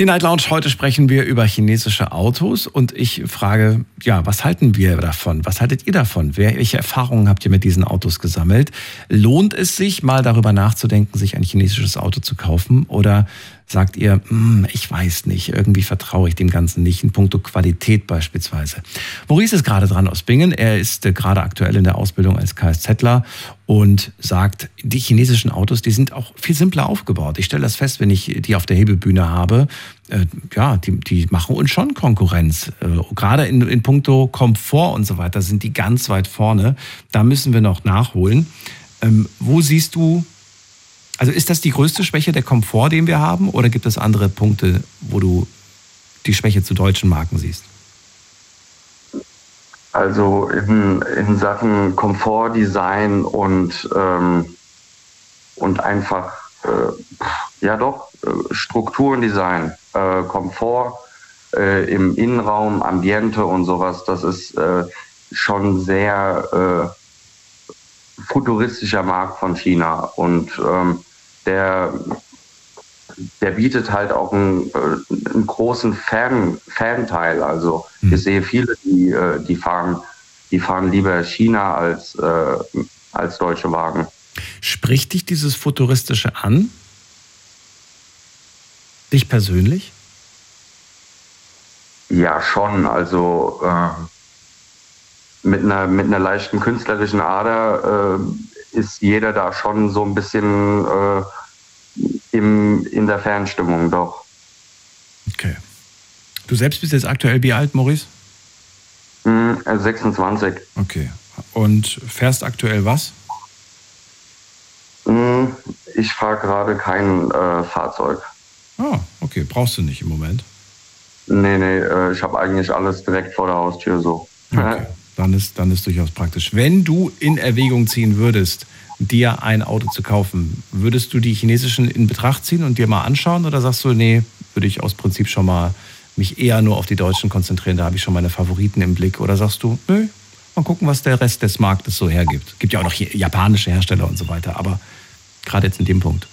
Die Night Lounge, heute sprechen wir über chinesische Autos und ich frage, ja, was halten wir davon? Was haltet ihr davon? Welche Erfahrungen habt ihr mit diesen Autos gesammelt? Lohnt es sich, mal darüber nachzudenken, sich ein chinesisches Auto zu kaufen? Oder sagt ihr, ich weiß nicht, irgendwie vertraue ich dem Ganzen nicht, in puncto Qualität beispielsweise? Maurice ist gerade dran aus Bingen. Er ist gerade aktuell in der Ausbildung als Kfzler und sagt, die chinesischen Autos, die sind auch viel simpler aufgebaut. Ich stelle das fest, wenn ich die auf der Hebelbühne habe. Die machen uns schon Konkurrenz. Gerade in puncto Komfort und so weiter sind die ganz weit vorne. Da müssen wir noch nachholen. Wo siehst du, also ist das die größte Schwäche, der Komfort, den wir haben? Oder gibt es andere Punkte, wo du die Schwäche zu deutschen Marken siehst? Also in Sachen Komfort, Design und einfach, Struktur und Design, Komfort im Innenraum, Ambiente und sowas, das ist schon sehr futuristischer Markt von China und der bietet halt auch einen großen Fanteil. Also ich sehe viele, die fahren lieber China als deutsche Wagen. Spricht dich dieses Futuristische an? Dich persönlich? Ja, schon. Also mit einer leichten künstlerischen Ader ist jeder da schon so ein bisschen in der Fanstimmung, doch. Okay. Du selbst bist jetzt aktuell wie alt, Maurice? 26. Okay. Und fährst aktuell was? Ich fahre gerade kein Fahrzeug. Ah, okay. Brauchst du nicht im Moment? Nee, ich habe eigentlich alles direkt vor der Haustür so. Okay. Dann ist durchaus praktisch. Wenn du in Erwägung ziehen würdest, dir ein Auto zu kaufen, würdest du die chinesischen in Betracht ziehen und dir mal anschauen? Oder sagst du, nee, würde ich aus Prinzip schon mal mich eher nur auf die Deutschen konzentrieren, da habe ich schon meine Favoriten im Blick? Oder sagst du, nö, mal gucken, was der Rest des Marktes so hergibt? Gibt ja auch noch japanische Hersteller und so weiter, aber gerade jetzt in dem Punkt.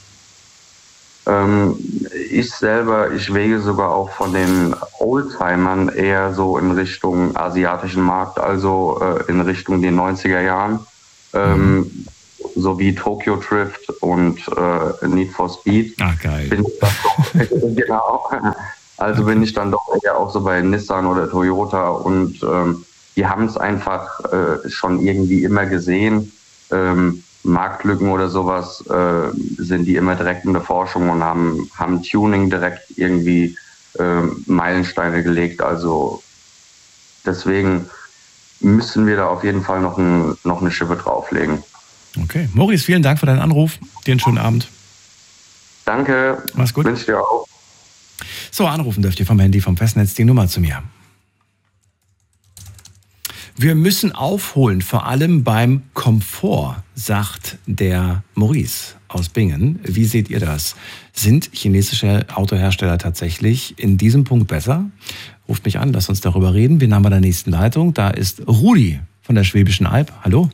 Ich wege sogar auch von den Oldtimern eher so in Richtung asiatischen Markt, also in Richtung den 90er Jahren, so wie Tokyo Drift und Need for Speed. Ah, geil. Genau. Also bin ich dann doch eher auch so bei Nissan oder Toyota und die haben es einfach schon irgendwie immer gesehen. Marktlücken oder sowas sind die immer direkt in der Forschung und haben Tuning direkt irgendwie Meilensteine gelegt. Also deswegen müssen wir da auf jeden Fall noch eine Schippe drauflegen. Okay. Maurice, vielen Dank für deinen Anruf. Dir einen schönen Abend. Danke. Mach's gut. Wünsche dir auch. So, anrufen dürft ihr vom Handy, vom Festnetz die Nummer zu mir. Wir müssen aufholen, vor allem beim Komfort, sagt der Maurice aus Bingen. Wie seht ihr das? Sind chinesische Autohersteller tatsächlich in diesem Punkt besser? Ruft mich an, lasst uns darüber reden. Wir haben bei der nächsten Leitung. Da ist Rudi von der Schwäbischen Alb. Hallo.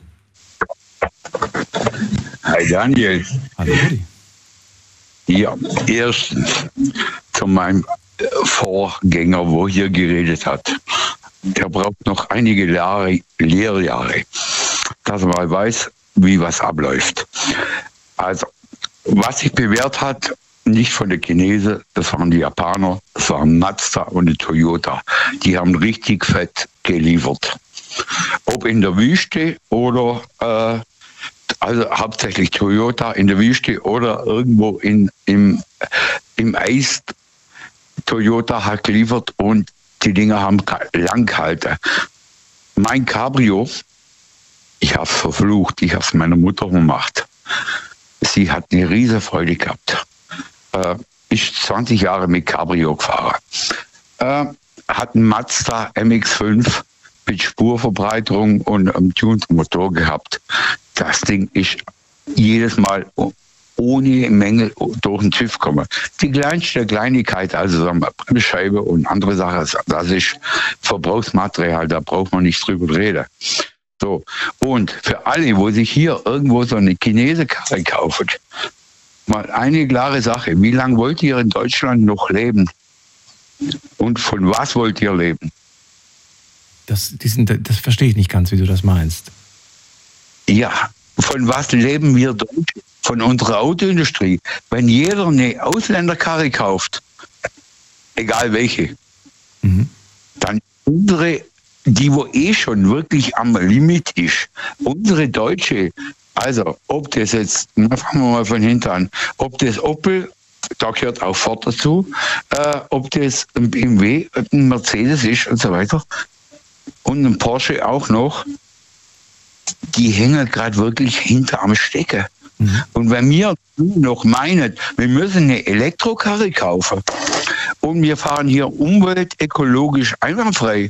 Hi Daniel. Hallo Rudi. Ja, erstens zu meinem Vorgänger, wo hier geredet hat. Der braucht noch einige Lehrjahre, dass man weiß, wie was abläuft. Also, was sich bewährt hat, nicht von den Chinesen, das waren die Japaner, das waren Mazda und die Toyota. Die haben richtig fett geliefert. Ob in der Wüste oder, also hauptsächlich Toyota in der Wüste oder irgendwo im Eis. Toyota hat geliefert und die Dinger haben lang gehalten. Mein Cabrio, ich habe es verflucht, ich habe es meiner Mutter gemacht. Sie hat eine riesige Freude gehabt. Ist 20 Jahre mit Cabrio gefahren. Hat einen Mazda MX-5 mit Spurverbreiterung und einem Tuned-Motor gehabt. Das Ding ist jedes Mal ohne Mängel durch den TÜV kommen. Die kleinste Kleinigkeit, also sagen wir Bremsscheibe und andere Sachen, das ist Verbrauchsmaterial, da braucht man nicht drüber reden. So. Und für alle, wo sich hier irgendwo so eine Chinesenkarre kaufen, mal eine klare Sache: Wie lange wollt ihr in Deutschland noch leben? Und von was wollt ihr leben? Das verstehe ich nicht ganz, wie du das meinst. Ja, von was leben wir dort? Von unserer Autoindustrie. Wenn jeder eine Ausländerkarre kauft, egal welche, dann unsere, die wo schon wirklich am Limit ist, unsere deutsche, also ob das jetzt, fangen wir mal von hinten an, ob das Opel, da gehört auch Ford dazu, ob das ein BMW, ein Mercedes ist und so weiter und ein Porsche auch noch, die hängen gerade wirklich hinter am Stecken. Und wenn wir noch meinen, wir müssen eine Elektrokarre kaufen und wir fahren hier umweltökologisch einwandfrei.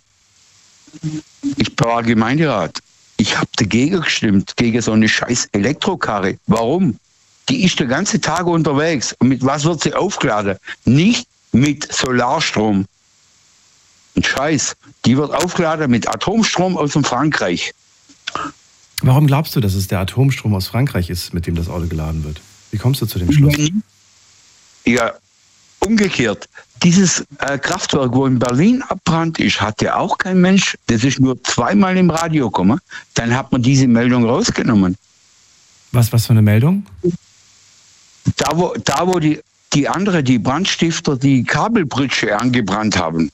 Ich war Gemeinderat. Ich habe dagegen gestimmt, gegen so eine scheiß Elektrokarre. Warum? Die ist den ganzen Tag unterwegs. Und mit was wird sie aufgeladen? Nicht mit Solarstrom. Ein Scheiß. Die wird aufgeladen mit Atomstrom aus dem Frankreich. Warum glaubst du, dass es der Atomstrom aus Frankreich ist, mit dem das Auto geladen wird? Wie kommst du zu dem Schluss? Ja, umgekehrt. Dieses Kraftwerk, wo in Berlin abbrannt ist, hatte auch kein Mensch. Das ist nur zweimal im Radio gekommen. Dann hat man diese Meldung rausgenommen. Was für eine Meldung? Da wo die Brandstifter, die Kabelbritsche angebrannt haben.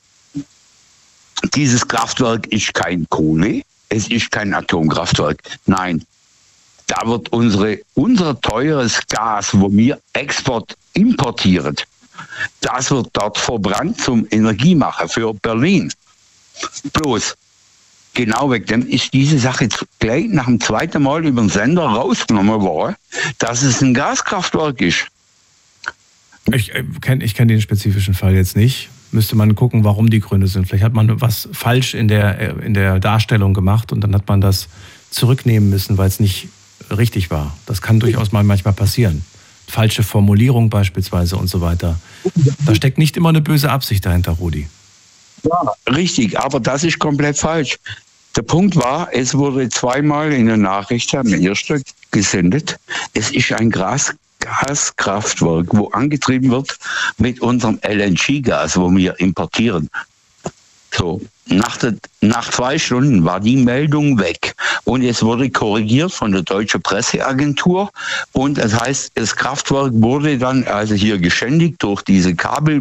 Dieses Kraftwerk ist kein Kohle. Es ist kein Atomkraftwerk. Nein, da wird unser teures Gas, wo wir importieren, das wird dort verbrannt zum Energiemacher für Berlin. Bloß, genau wegen dem ist diese Sache gleich nach dem zweiten Mal über den Sender rausgenommen worden, dass es ein Gaskraftwerk ist. Ich kenn den spezifischen Fall jetzt nicht. Müsste man gucken, warum die Gründe sind. Vielleicht hat man was falsch in der Darstellung gemacht und dann hat man das zurücknehmen müssen, weil es nicht richtig war. Das kann durchaus mal manchmal passieren. Falsche Formulierung beispielsweise und so weiter. Da steckt nicht immer eine böse Absicht dahinter, Rudi. Ja, richtig, aber das ist komplett falsch. Der Punkt war, es wurde zweimal in der Nachricht, am ersten gesendet, es ist ein Gaskraftwerk, wo angetrieben wird mit unserem LNG-Gas, wo wir importieren. So, nach 2 Stunden war die Meldung weg und es wurde korrigiert von der Deutschen Presseagentur und das heißt, das Kraftwerk wurde dann also hier geschändigt durch diese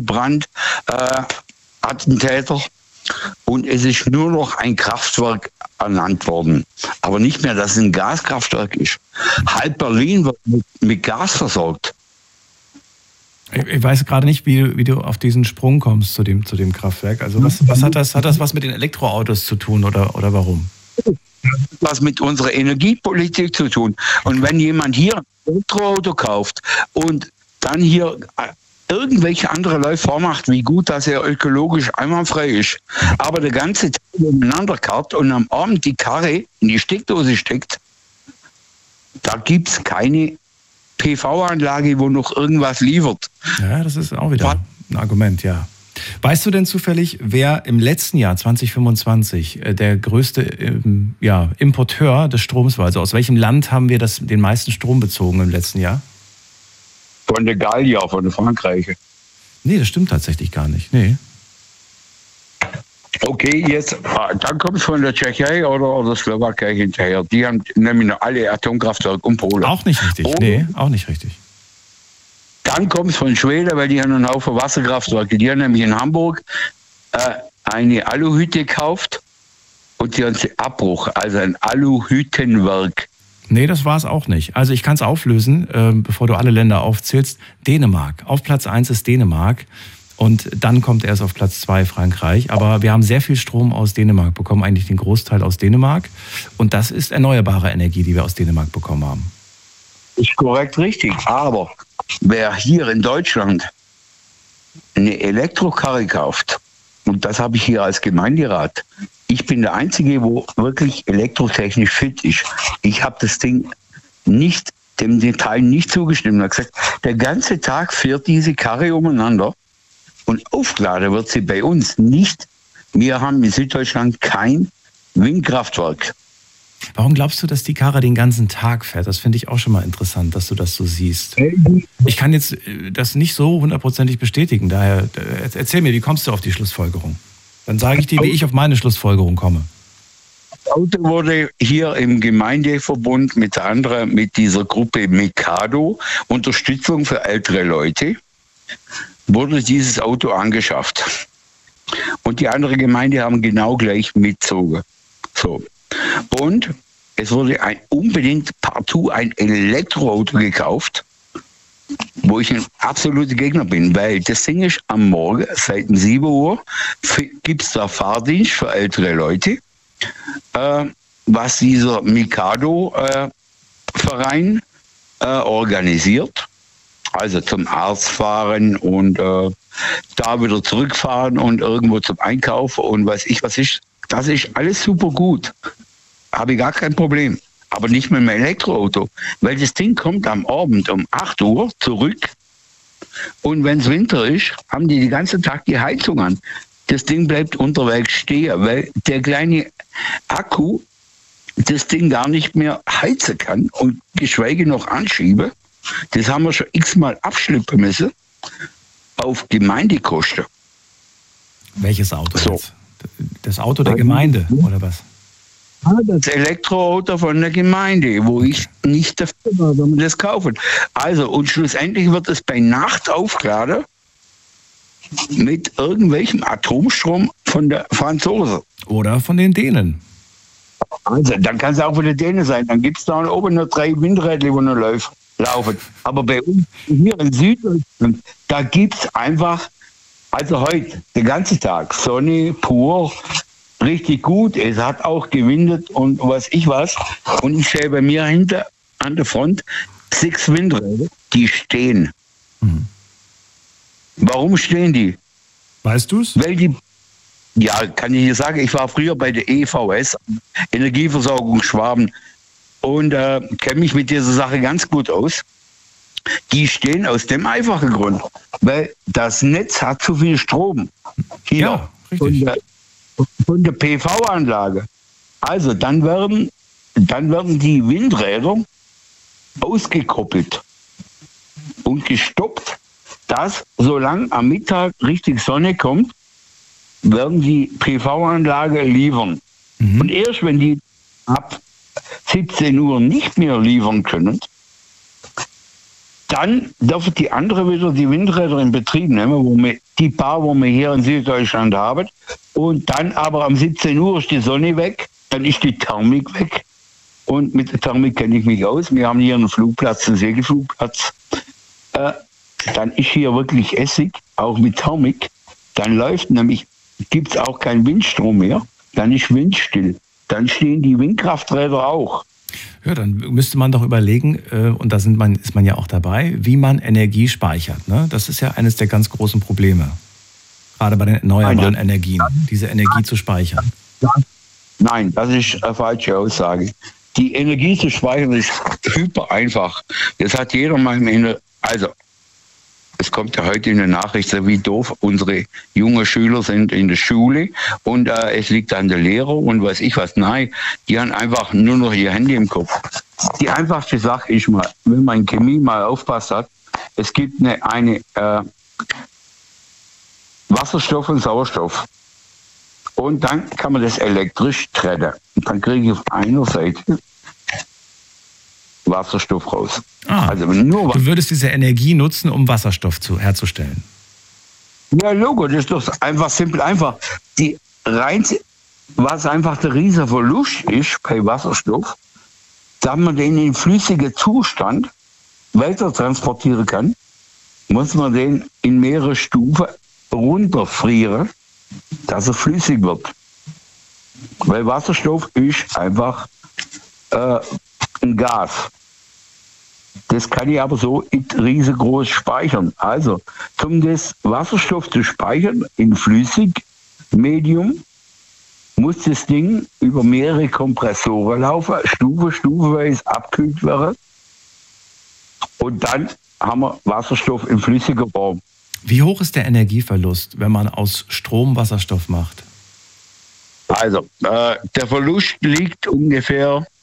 Kabelbrand-Attentäter und es ist nur noch ein Kraftwerk ernannt worden, aber nicht mehr, dass es ein Gaskraftwerk ist. Halb Berlin wird mit Gas versorgt. Ich weiß gerade nicht, wie du auf diesen Sprung kommst zu dem Kraftwerk. Also was hat das was mit den Elektroautos zu tun oder warum? Was mit unserer Energiepolitik zu tun. Und wenn jemand hier ein Elektroauto kauft und dann hier irgendwelche andere Leute vormacht, wie gut, dass er ökologisch einwandfrei ist, aber der ganze Tag umeinander karrt und am Abend die Karre in die Steckdose steckt, da gibt es keine PV-Anlage, wo noch irgendwas liefert. Ja, das ist auch wieder ein Argument, ja. Weißt du denn zufällig, wer im letzten Jahr 2025 der größte Importeur des Stroms war? Also aus welchem Land haben wir den meisten Strom bezogen im letzten Jahr? Von der Gallia, von Frankreich. Nee, das stimmt tatsächlich gar nicht. Nee. Okay, jetzt, dann kommt es von der Tschechei oder Slowakei hinterher. Die haben nämlich noch alle Atomkraftwerke und Polen. Auch nicht richtig, nee, auch nicht richtig. Dann kommt es von Schweden, weil die haben einen Haufen Wasserkraftwerke. Die haben nämlich in Hamburg eine Aluhütte gekauft und die haben sie Abbruch, also ein Aluhüttenwerk. Nee, das war es auch nicht. Also ich kann es auflösen, bevor du alle Länder aufzählst. Dänemark. Auf Platz 1 ist Dänemark. Und dann kommt erst auf Platz 2 Frankreich. Aber wir haben sehr viel Strom aus Dänemark bekommen, eigentlich den Großteil aus Dänemark. Und das ist erneuerbare Energie, die wir aus Dänemark bekommen haben. Ist korrekt, richtig. Aber wer hier in Deutschland eine Elektrokarre kauft, und das habe ich hier als Gemeinderat, ich bin der Einzige, wo wirklich elektrotechnisch fit ist. Ich habe das Ding dem Detail nicht zugestimmt. Ich habe gesagt, der ganze Tag fährt diese Karre umeinander. Und aufgeladen wird sie bei uns nicht. Wir haben in Süddeutschland kein Windkraftwerk. Warum glaubst du, dass die Karre den ganzen Tag fährt? Das finde ich auch schon mal interessant, dass du das so siehst. Ich kann jetzt das nicht so hundertprozentig bestätigen. Daher erzähl mir, wie kommst du auf die Schlussfolgerung? Dann sage ich dir, wie ich auf meine Schlussfolgerung komme. Das Auto wurde hier im Gemeindeverbund mit dieser Gruppe Mikado, Unterstützung für ältere Leute, wurde dieses Auto angeschafft. Und die andere Gemeinde haben genau gleich mitgezogen. So. Und es wurde unbedingt partout ein Elektroauto gekauft, wo ich ein absoluter Gegner bin, weil das Ding ist am Morgen, seit 7 Uhr, gibt es da Fahrdienst für ältere Leute, was dieser Mikado-Verein organisiert. Also zum Arzt fahren und da wieder zurückfahren und irgendwo zum Einkaufen und was ist. Das ist alles super gut. Habe ich gar kein Problem. Aber nicht mit dem Elektroauto. Weil das Ding kommt am Abend um 8 Uhr zurück. Und wenn es Winter ist, haben die den ganzen Tag die Heizung an. Das Ding bleibt unterwegs stehen, weil der kleine Akku das Ding gar nicht mehr heizen kann und geschweige noch anschieben. Das haben wir schon x-mal abschleppen müssen auf Gemeindekosten. Welches Auto jetzt? Das Auto der Gemeinde, oder was? Das Elektroauto von der Gemeinde, wo ich nicht dafür war, wenn wir das kaufen. Also, und schlussendlich wird es bei Nacht aufgeladen mit irgendwelchem Atomstrom von der Franzosen. Oder von den Dänen. Also, dann kann es auch von den Dänen sein. Dann gibt es da oben noch 3 Windräder, die noch laufen. Aber bei uns hier in Süddeutschland, da gibt es einfach, also heute, den ganzen Tag, Sonne pur, richtig gut. Es hat auch gewindet und was. Und ich sehe bei mir hinter an der Front 6 Windräder, die stehen. Mhm. Warum stehen die? Weißt du es? Weil die, ja, kann ich dir sagen, ich war früher bei der EVS, Energieversorgung Schwaben, und kenne mich mit dieser Sache ganz gut aus. Die stehen aus dem einfachen Grund, weil das Netz hat zu viel Strom. Hier. Ja, richtig. Von der PV-Anlage. Also dann werden die Windräder ausgekoppelt und gestoppt, dass solange am Mittag richtig Sonne kommt, werden die PV-Anlage liefern. Mhm. Und erst wenn die ab 17 Uhr nicht mehr liefern können, dann dürfen die andere wieder die Windräder in Betrieb nehmen, die wir hier in Süddeutschland haben. Und dann aber am 17 Uhr ist die Sonne weg, dann ist die Thermik weg. Und mit der Thermik kenne ich mich aus. Wir haben hier einen Flugplatz, einen Segelflugplatz. Dann ist hier wirklich Essig, auch mit Thermik. Dann gibt es auch keinen Windstrom mehr. Dann ist windstill. Dann stehen die Windkrafträder auch. Ja, dann müsste man doch überlegen, und da ist man ja auch dabei, wie man Energie speichert. Ne? Das ist ja eines der ganz großen Probleme. Gerade bei den erneuerbaren Energien, diese Energie zu speichern. Nein, das ist eine falsche Aussage. Die Energie zu speichern ist hyper einfach. Das hat jeder mal also es kommt ja heute in der Nachricht, wie doof unsere jungen Schüler sind in der Schule und es liegt an der Lehrer und weiß ich was. Nein, die haben einfach nur noch ihr Handy im Kopf. Die einfachste Sache ist mal, wenn man in Chemie mal aufpasst hat, es gibt eine Wasserstoff und Sauerstoff. Und dann kann man das elektrisch trennen. Und dann kriege ich auf einer Seite Wasserstoff raus. Also nur du würdest diese Energie nutzen, um Wasserstoff herzustellen? Ja, Logo, das ist doch einfach simpel. Einfach was einfach der riesige Verlust ist bei Wasserstoff, da man den in flüssigen Zustand weiter transportieren kann, muss man den in mehrere Stufen runterfrieren, dass er flüssig wird. Weil Wasserstoff ist einfach ein Gas. Das kann ich aber so riesengroß speichern. Also, um das Wasserstoff zu speichern in flüssig Medium, muss das Ding über mehrere Kompressoren laufen, stufenweise abkühlt werden. Und dann haben wir Wasserstoff in flüssiger Form. Wie hoch ist der Energieverlust, wenn man aus Strom Wasserstoff macht? Also, der Verlust liegt ungefähr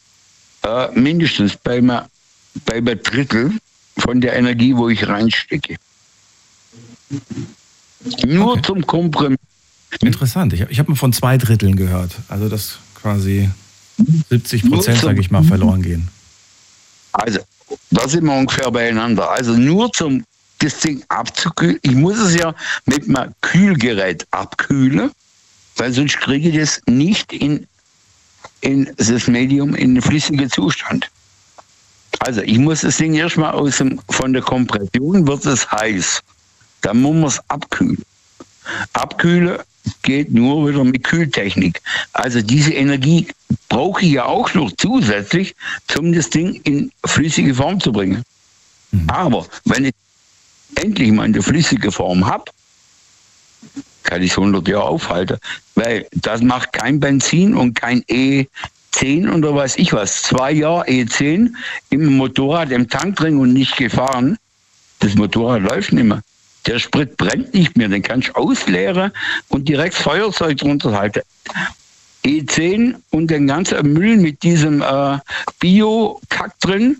mindestens bei einem Drittel von der Energie, wo ich reinstecke. Nur zum Kompromiss. Interessant. Ich habe mal von 2 Dritteln gehört. Also dass quasi 70%, sage ich mal, verloren gehen. Also, da sind wir ungefähr beieinander. Also nur zum das Ding abzukühlen. Ich muss es ja mit einem Kühlgerät abkühlen, weil sonst kriege ich das nicht in das Medium in den flüssigen Zustand. Also ich muss das Ding erstmal von der Kompression wird es heiß. Dann muss man es abkühlen. Abkühlen geht nur wieder mit Kühltechnik. Also diese Energie brauche ich ja auch noch zusätzlich, um das Ding in flüssige Form zu bringen. Aber wenn ich endlich mal eine flüssige Form habe, kann ich es 100 Jahre aufhalten, weil das macht kein Benzin und kein E10 oder weiß ich was. 2 Jahre E10 im Motorrad, im Tank drin und nicht gefahren. Das Motorrad läuft nicht mehr. Der Sprit brennt nicht mehr, den kannst du ausleeren und direkt Feuerzeug drunter halten. E10 und den ganzen Müll mit diesem Bio-Kack drin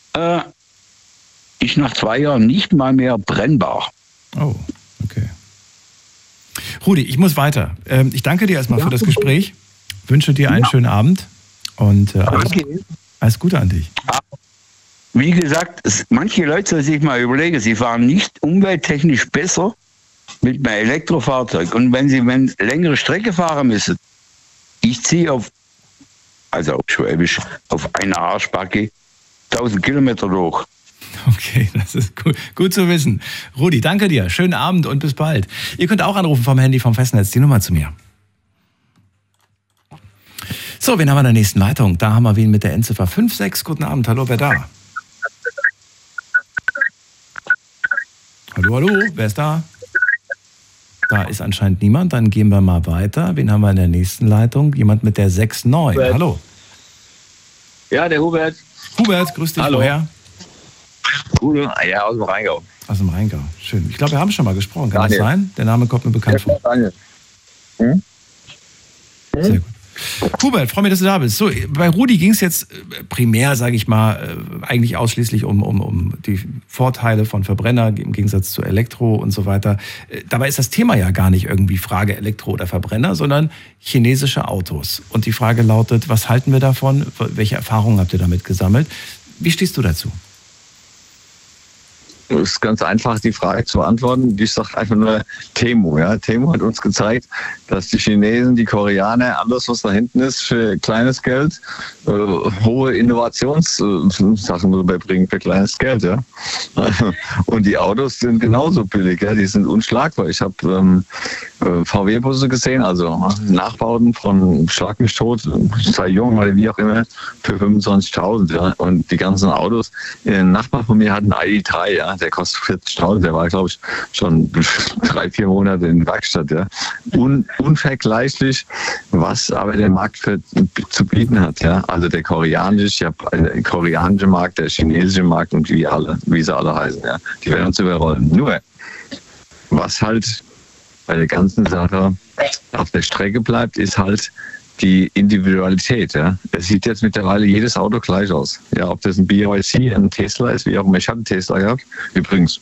ist nach 2 Jahren nicht mal mehr brennbar. Oh, okay. Rudi, ich muss weiter. Ich danke dir erstmal für das Gespräch. Wünsche dir einen schönen Abend und alles Gute an dich. Wie gesagt, manche Leute sollen sich mal überlegen, sie fahren nicht umwelttechnisch besser mit einem Elektrofahrzeug. Und wenn sie längere Strecke fahren müssen, ich ziehe auf Schwäbisch, auf einer Arschbacke 1000 Kilometer durch. Okay, das ist gut zu wissen. Rudi, danke dir. Schönen Abend und bis bald. Ihr könnt auch anrufen vom Handy vom Festnetz, die Nummer zu mir. So, wen haben wir in der nächsten Leitung? Da haben wir wen mit der Endziffer 56. Guten Abend, hallo, wer da? Hallo, wer ist da? Da ist anscheinend niemand, dann gehen wir mal weiter. Wen haben wir in der nächsten Leitung? Jemand mit der 69. Hubert. Hallo. Ja, der Hubert. Hubert, grüß dich. Hallo. Woher? Ja, aus dem Rheingau. Aus dem Rheingau, schön. Ich glaube, wir haben schon mal gesprochen, kann das sein? Der Name kommt mir bekannt vor. Daniel. Sehr gut. Hubert, freue mich, dass du da bist. So, bei Rudi ging es jetzt primär, sage ich mal, eigentlich ausschließlich um die Vorteile von Verbrenner im Gegensatz zu Elektro und so weiter. Dabei ist das Thema ja gar nicht irgendwie Frage Elektro oder Verbrenner, sondern chinesische Autos. Und die Frage lautet, was halten wir davon? Welche Erfahrungen habt ihr damit gesammelt? Wie stehst du dazu? Es ist ganz einfach, die Frage zu beantworten. Ich sage einfach nur Temu. Ja? Temu hat uns gezeigt, dass die Chinesen, die Koreaner, alles, was da hinten ist, für kleines Geld, hohe Innovationssachen beibringen für kleines Geld. Ja? Und die Autos sind genauso billig. Ja? Die sind unschlagbar. Ich habe VW-Busse gesehen, also Nachbauten von Schlag mich tot, sei jung oder wie auch immer, für 25.000. Ja? Und die ganzen Autos, ein Nachbar von mir hat einen ID3, ja? Der kostet 40.000, der war, glaube ich, schon 3-4 Monate in der Werkstatt. Ja? Unvergleichlich, was aber der Markt zu bieten hat. Ja? Also der koreanische Markt, der chinesische Markt und wie sie alle heißen. Ja? Die werden uns überrollen. Nur, was halt bei der ganzen Sache auf der Strecke bleibt, ist halt die Individualität. Ja. Es sieht jetzt mittlerweile jedes Auto gleich aus. Ja, ob das ein BYD, ein Tesla ist, wie auch immer. Ich habe einen Tesla gehabt. Übrigens,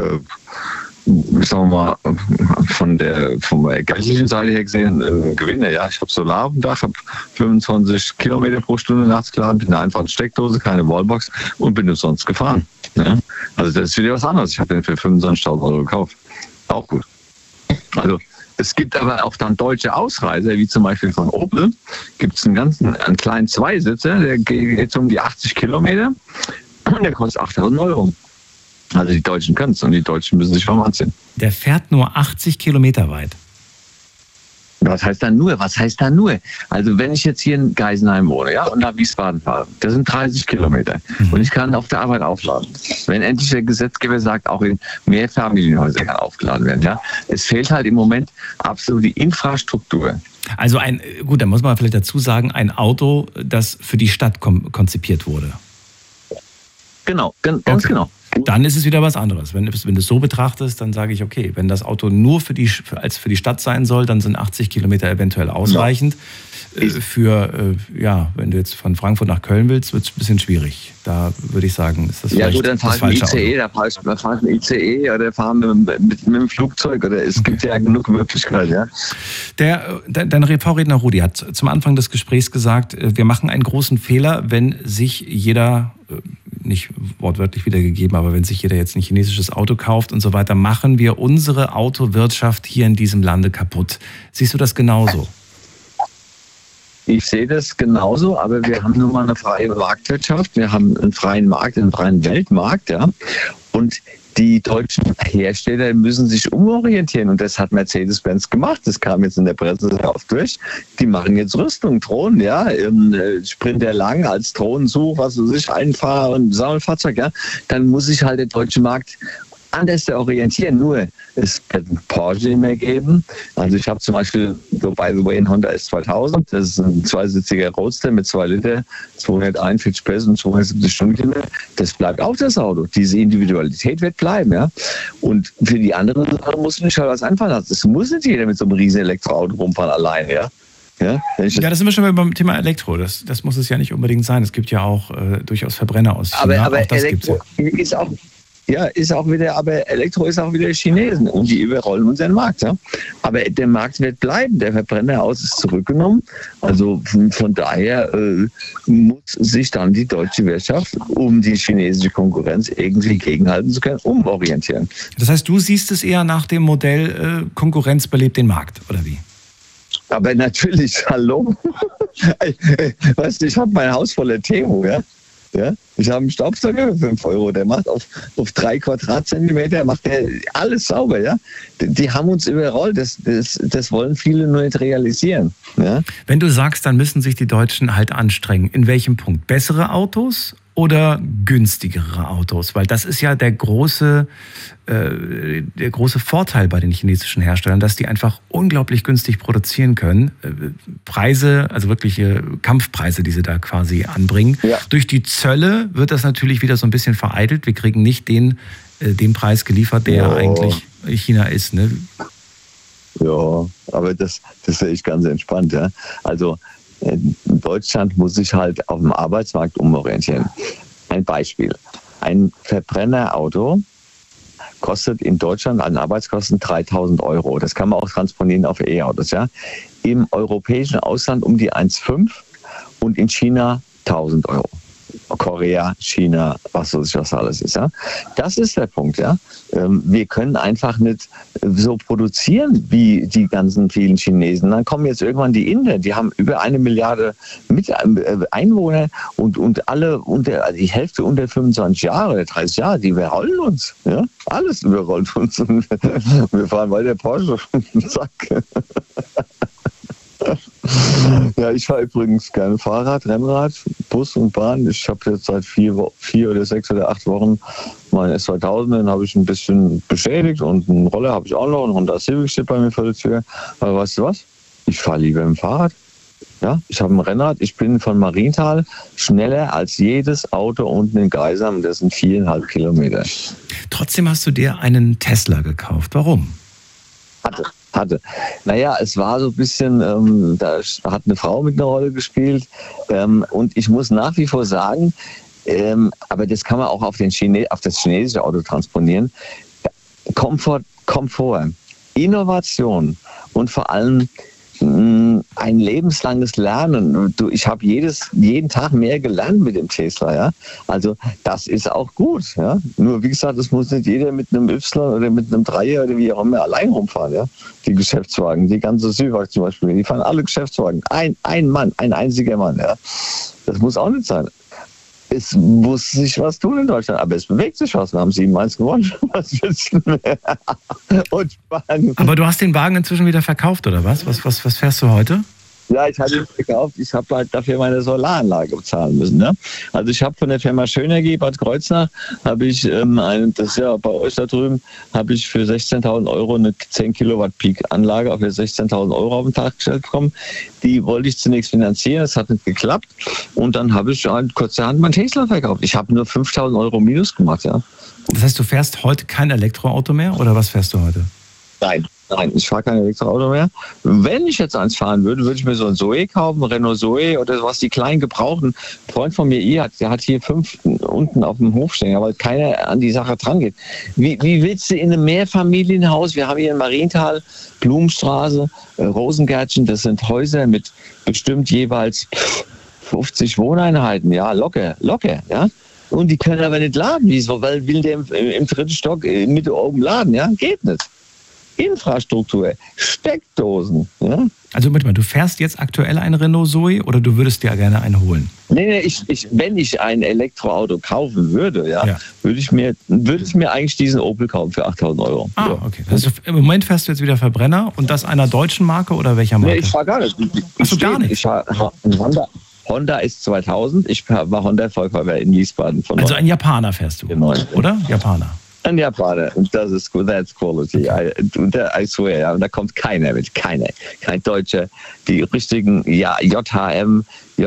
sagen wir mal, von der geldlichen Seite her gesehen, Gewinner. Ja, ich habe Solar auf dem Dach, habe 25 Kilometer pro Stunde nachts geladen, mit einer einfachen Steckdose, keine Wallbox und bin umsonst gefahren. Ja. Also das ist wieder was anderes. Ich habe den für 25.000 Euro gekauft. Auch gut. Also es gibt aber auch dann deutsche Ausreißer, wie zum Beispiel von Opel, gibt es einen kleinen Zweisitzer, der geht um die 80 Kilometer und der kostet 8.000 Euro. Also die Deutschen können es und die Deutschen müssen sich schon anziehen. Der fährt nur 80 Kilometer weit. Was heißt da nur? Also wenn ich jetzt hier in Geisenheim wohne, ja, und nach Wiesbaden fahre, das sind 30 Kilometer. Und ich kann auf der Arbeit aufladen. Wenn endlich der Gesetzgeber sagt, auch in Mehrfamilienhäusern kann aufgeladen werden, ja. Es fehlt halt im Moment absolut die Infrastruktur. Also da muss man vielleicht dazu sagen, ein Auto, das für die Stadt konzipiert wurde. Genau, ganz genau. Dann ist es wieder was anderes. Wenn du es so betrachtest, dann sage ich, okay, wenn das Auto nur für die Stadt sein soll, dann sind 80 Kilometer eventuell ausreichend. Wenn du jetzt von Frankfurt nach Köln willst, wird es ein bisschen schwierig. Da würde ich sagen, ist das vielleicht dann das falsche Auto. Da fahre ich mit ICE oder fahre mit dem Flugzeug. Oder es gibt ja genug Möglichkeiten. Ja. Dein Vorredner Rudi hat zum Anfang des Gesprächs gesagt, wir machen einen großen Fehler, wenn sich jeder, nicht wortwörtlich wiedergegeben, aber wenn sich jeder jetzt ein chinesisches Auto kauft und so weiter, machen wir unsere Autowirtschaft hier in diesem Lande kaputt. Siehst du das genauso? Ich sehe das genauso, aber wir haben nun mal eine freie Marktwirtschaft, wir haben einen freien Markt, einen freien Weltmarkt, ja. Und die deutschen Hersteller müssen sich umorientieren und das hat Mercedes-Benz gemacht. Das kam jetzt in der Presse sehr oft durch. Die machen jetzt Rüstung, Drohnen, ja, Sprinter Lang als Drohnensuch, was weiß ich, Einfahren, Sammelfahrzeug, ja. Dann muss sich halt der deutsche Markt anders orientieren. Nur, es wird einen Porsche nicht mehr geben. Also ich habe zum Beispiel, so by the way, einen Honda S2000. Das ist ein zweisitziger Roadster mit 2 Liter, 241 PS und 270 Stundenkilometer. Das bleibt auch das Auto. Diese Individualität wird bleiben, ja. Und für die anderen Sachen muss man sich halt was einfallen lassen. Es muss nicht jeder mit so einem riesen Elektroauto rumfahren alleine, ja. Ja, da sind wir schon beim Thema Elektro. Das muss es ja nicht unbedingt sein. Es gibt ja auch durchaus Verbrenner aus China. Aber das Elektro ist auch... Ja, aber Elektro ist auch wieder Chinesen und die überrollen unseren Markt. Ja? Aber der Markt wird bleiben, der Verbrenner aus ist zurückgenommen. Also von daher muss sich dann die deutsche Wirtschaft, um die chinesische Konkurrenz irgendwie gegenhalten zu können, umorientieren. Das heißt, du siehst es eher nach dem Modell Konkurrenz belebt den Markt, oder wie? Aber natürlich, hallo. Weißt du, ich habe mein Haus voller Temo, ja. Ja, ich habe einen Staubsauger für 5 Euro, der macht auf 3 Quadratzentimeter, macht der alles sauber, ja. Die haben uns überrollt, das wollen viele nur nicht realisieren. Ja? Wenn du sagst, dann müssen sich die Deutschen halt anstrengen, in welchem Punkt? Bessere Autos oder günstigere Autos? Weil das ist ja der große Vorteil bei den chinesischen Herstellern, dass die einfach unglaublich günstig produzieren können. Preise, also wirkliche Kampfpreise, die sie da quasi anbringen. Ja. Durch die Zölle wird das natürlich wieder so ein bisschen vereitelt. Wir kriegen nicht den Preis geliefert, der eigentlich China ist. Ne? Ja, aber das sehe ich ganz entspannt. Ja? Also Deutschland muss sich halt auf dem Arbeitsmarkt umorientieren. Ein Beispiel. Ein Verbrennerauto kostet in Deutschland an Arbeitskosten 3.000 Euro. Das kann man auch transponieren auf E-Autos. Ja? Im europäischen Ausland um die 1,5 und in China 1.000 Euro. Korea, China, was weiß ich, was alles ist. Ja? Das ist der Punkt. Ja? Wir können einfach nicht so produzieren wie die ganzen vielen Chinesen. Dann kommen jetzt irgendwann die Inder, die haben über 1 Milliarde Einwohner und alle die Hälfte unter 25 Jahre oder 30 Jahre, die überrollen uns. Ja? Alles überrollt uns. Wir fahren weiter Porsche. Zack. Ja, ich fahre übrigens gerne Fahrrad, Rennrad, Bus und Bahn. Ich habe jetzt seit 4 oder 6 oder 8 Wochen meinen S2000, den habe ich ein bisschen beschädigt und einen Roller habe ich auch noch, einen Honda Civic steht bei mir vor der Tür. Aber weißt du was? Ich fahre lieber im Fahrrad. Ja, ich habe ein Rennrad, ich bin von Marienthal schneller als jedes Auto unten in Geisam, das sind 4,5 Kilometer. Trotzdem hast du dir einen Tesla gekauft. Warum? Hatte. Naja, es war so ein bisschen, da hat eine Frau mit einer Rolle gespielt und ich muss nach wie vor sagen, aber das kann man auch auf das chinesische Auto transponieren, Komfort, Innovation und vor allem ein lebenslanges Lernen. Ich habe jeden Tag mehr gelernt mit dem Tesla. Ja? Also das ist auch gut. Ja? Nur wie gesagt, es muss nicht jeder mit einem Y oder mit einem Dreier oder wie auch immer allein rumfahren. Ja? Die Geschäftswagen, die ganze Süwag zum Beispiel, die fahren alle Geschäftswagen. Ein Mann, ein einziger Mann. Ja? Das muss auch nicht sein. Es muss sich was tun in Deutschland, aber es bewegt sich was. Wir haben 7-1 gewonnen. Was willst du mehr? Und aber du hast den Wagen inzwischen wieder verkauft, oder was? Was fährst du heute? Ja, ich hatte ihn gekauft. Ich habe halt dafür meine Solaranlage bezahlen müssen. Ne? Also ich habe von der Firma Schönenergie Bad Kreuznach, habe ich, das ist ja bei euch da drüben, habe ich für 16.000 Euro eine 10 Kilowatt Peak-Anlage für 16.000 Euro auf den Tag gestellt bekommen. Die wollte ich zunächst finanzieren, das hat nicht geklappt. Und dann habe ich halt kurzerhand mein Tesla verkauft. Ich habe nur 5.000 Euro Minus gemacht. Ja. Das heißt, du fährst heute kein Elektroauto mehr oder was fährst du heute? Nein, ich fahre kein Elektroauto mehr. Wenn ich jetzt eins fahren würde, würde ich mir so ein Zoe kaufen, Renault Zoe oder was, die kleinen gebrauchten. Ein Freund von mir, der hat hier 5 unten auf dem Hof stehen, weil keiner an die Sache dran geht. Wie willst du in einem Mehrfamilienhaus, wir haben hier in Marienthal, Blumenstraße, Rosengärtchen, das sind Häuser mit bestimmt jeweils 50 Wohneinheiten, ja, locker, ja. Und die können aber nicht laden, wieso? Weil will der im 3. Stock Mitte oben laden, ja, geht nicht. Infrastruktur, Steckdosen. Ja? Also warte mal, du fährst jetzt aktuell ein Renault Zoe oder du würdest dir gerne einen holen? Nee, wenn ich ein Elektroauto kaufen würde, würde ich mir eigentlich diesen Opel kaufen für 8.000 Euro. Ah, okay. Also im Moment fährst du jetzt wieder Verbrenner und das einer deutschen Marke oder welcher Marke? Nee, ich fahre gar nicht. Achso, gar nicht? Ich fahre Honda ist 2000. Ich war Honda-Verkäufer in Wiesbaden. Also ein Japaner fährst du, oder? Japaner. Ein Japaner, und das ist gut, that's quality. I swear, ja, und da kommt keiner mit, kein Deutscher. Die richtigen, ja, JHM,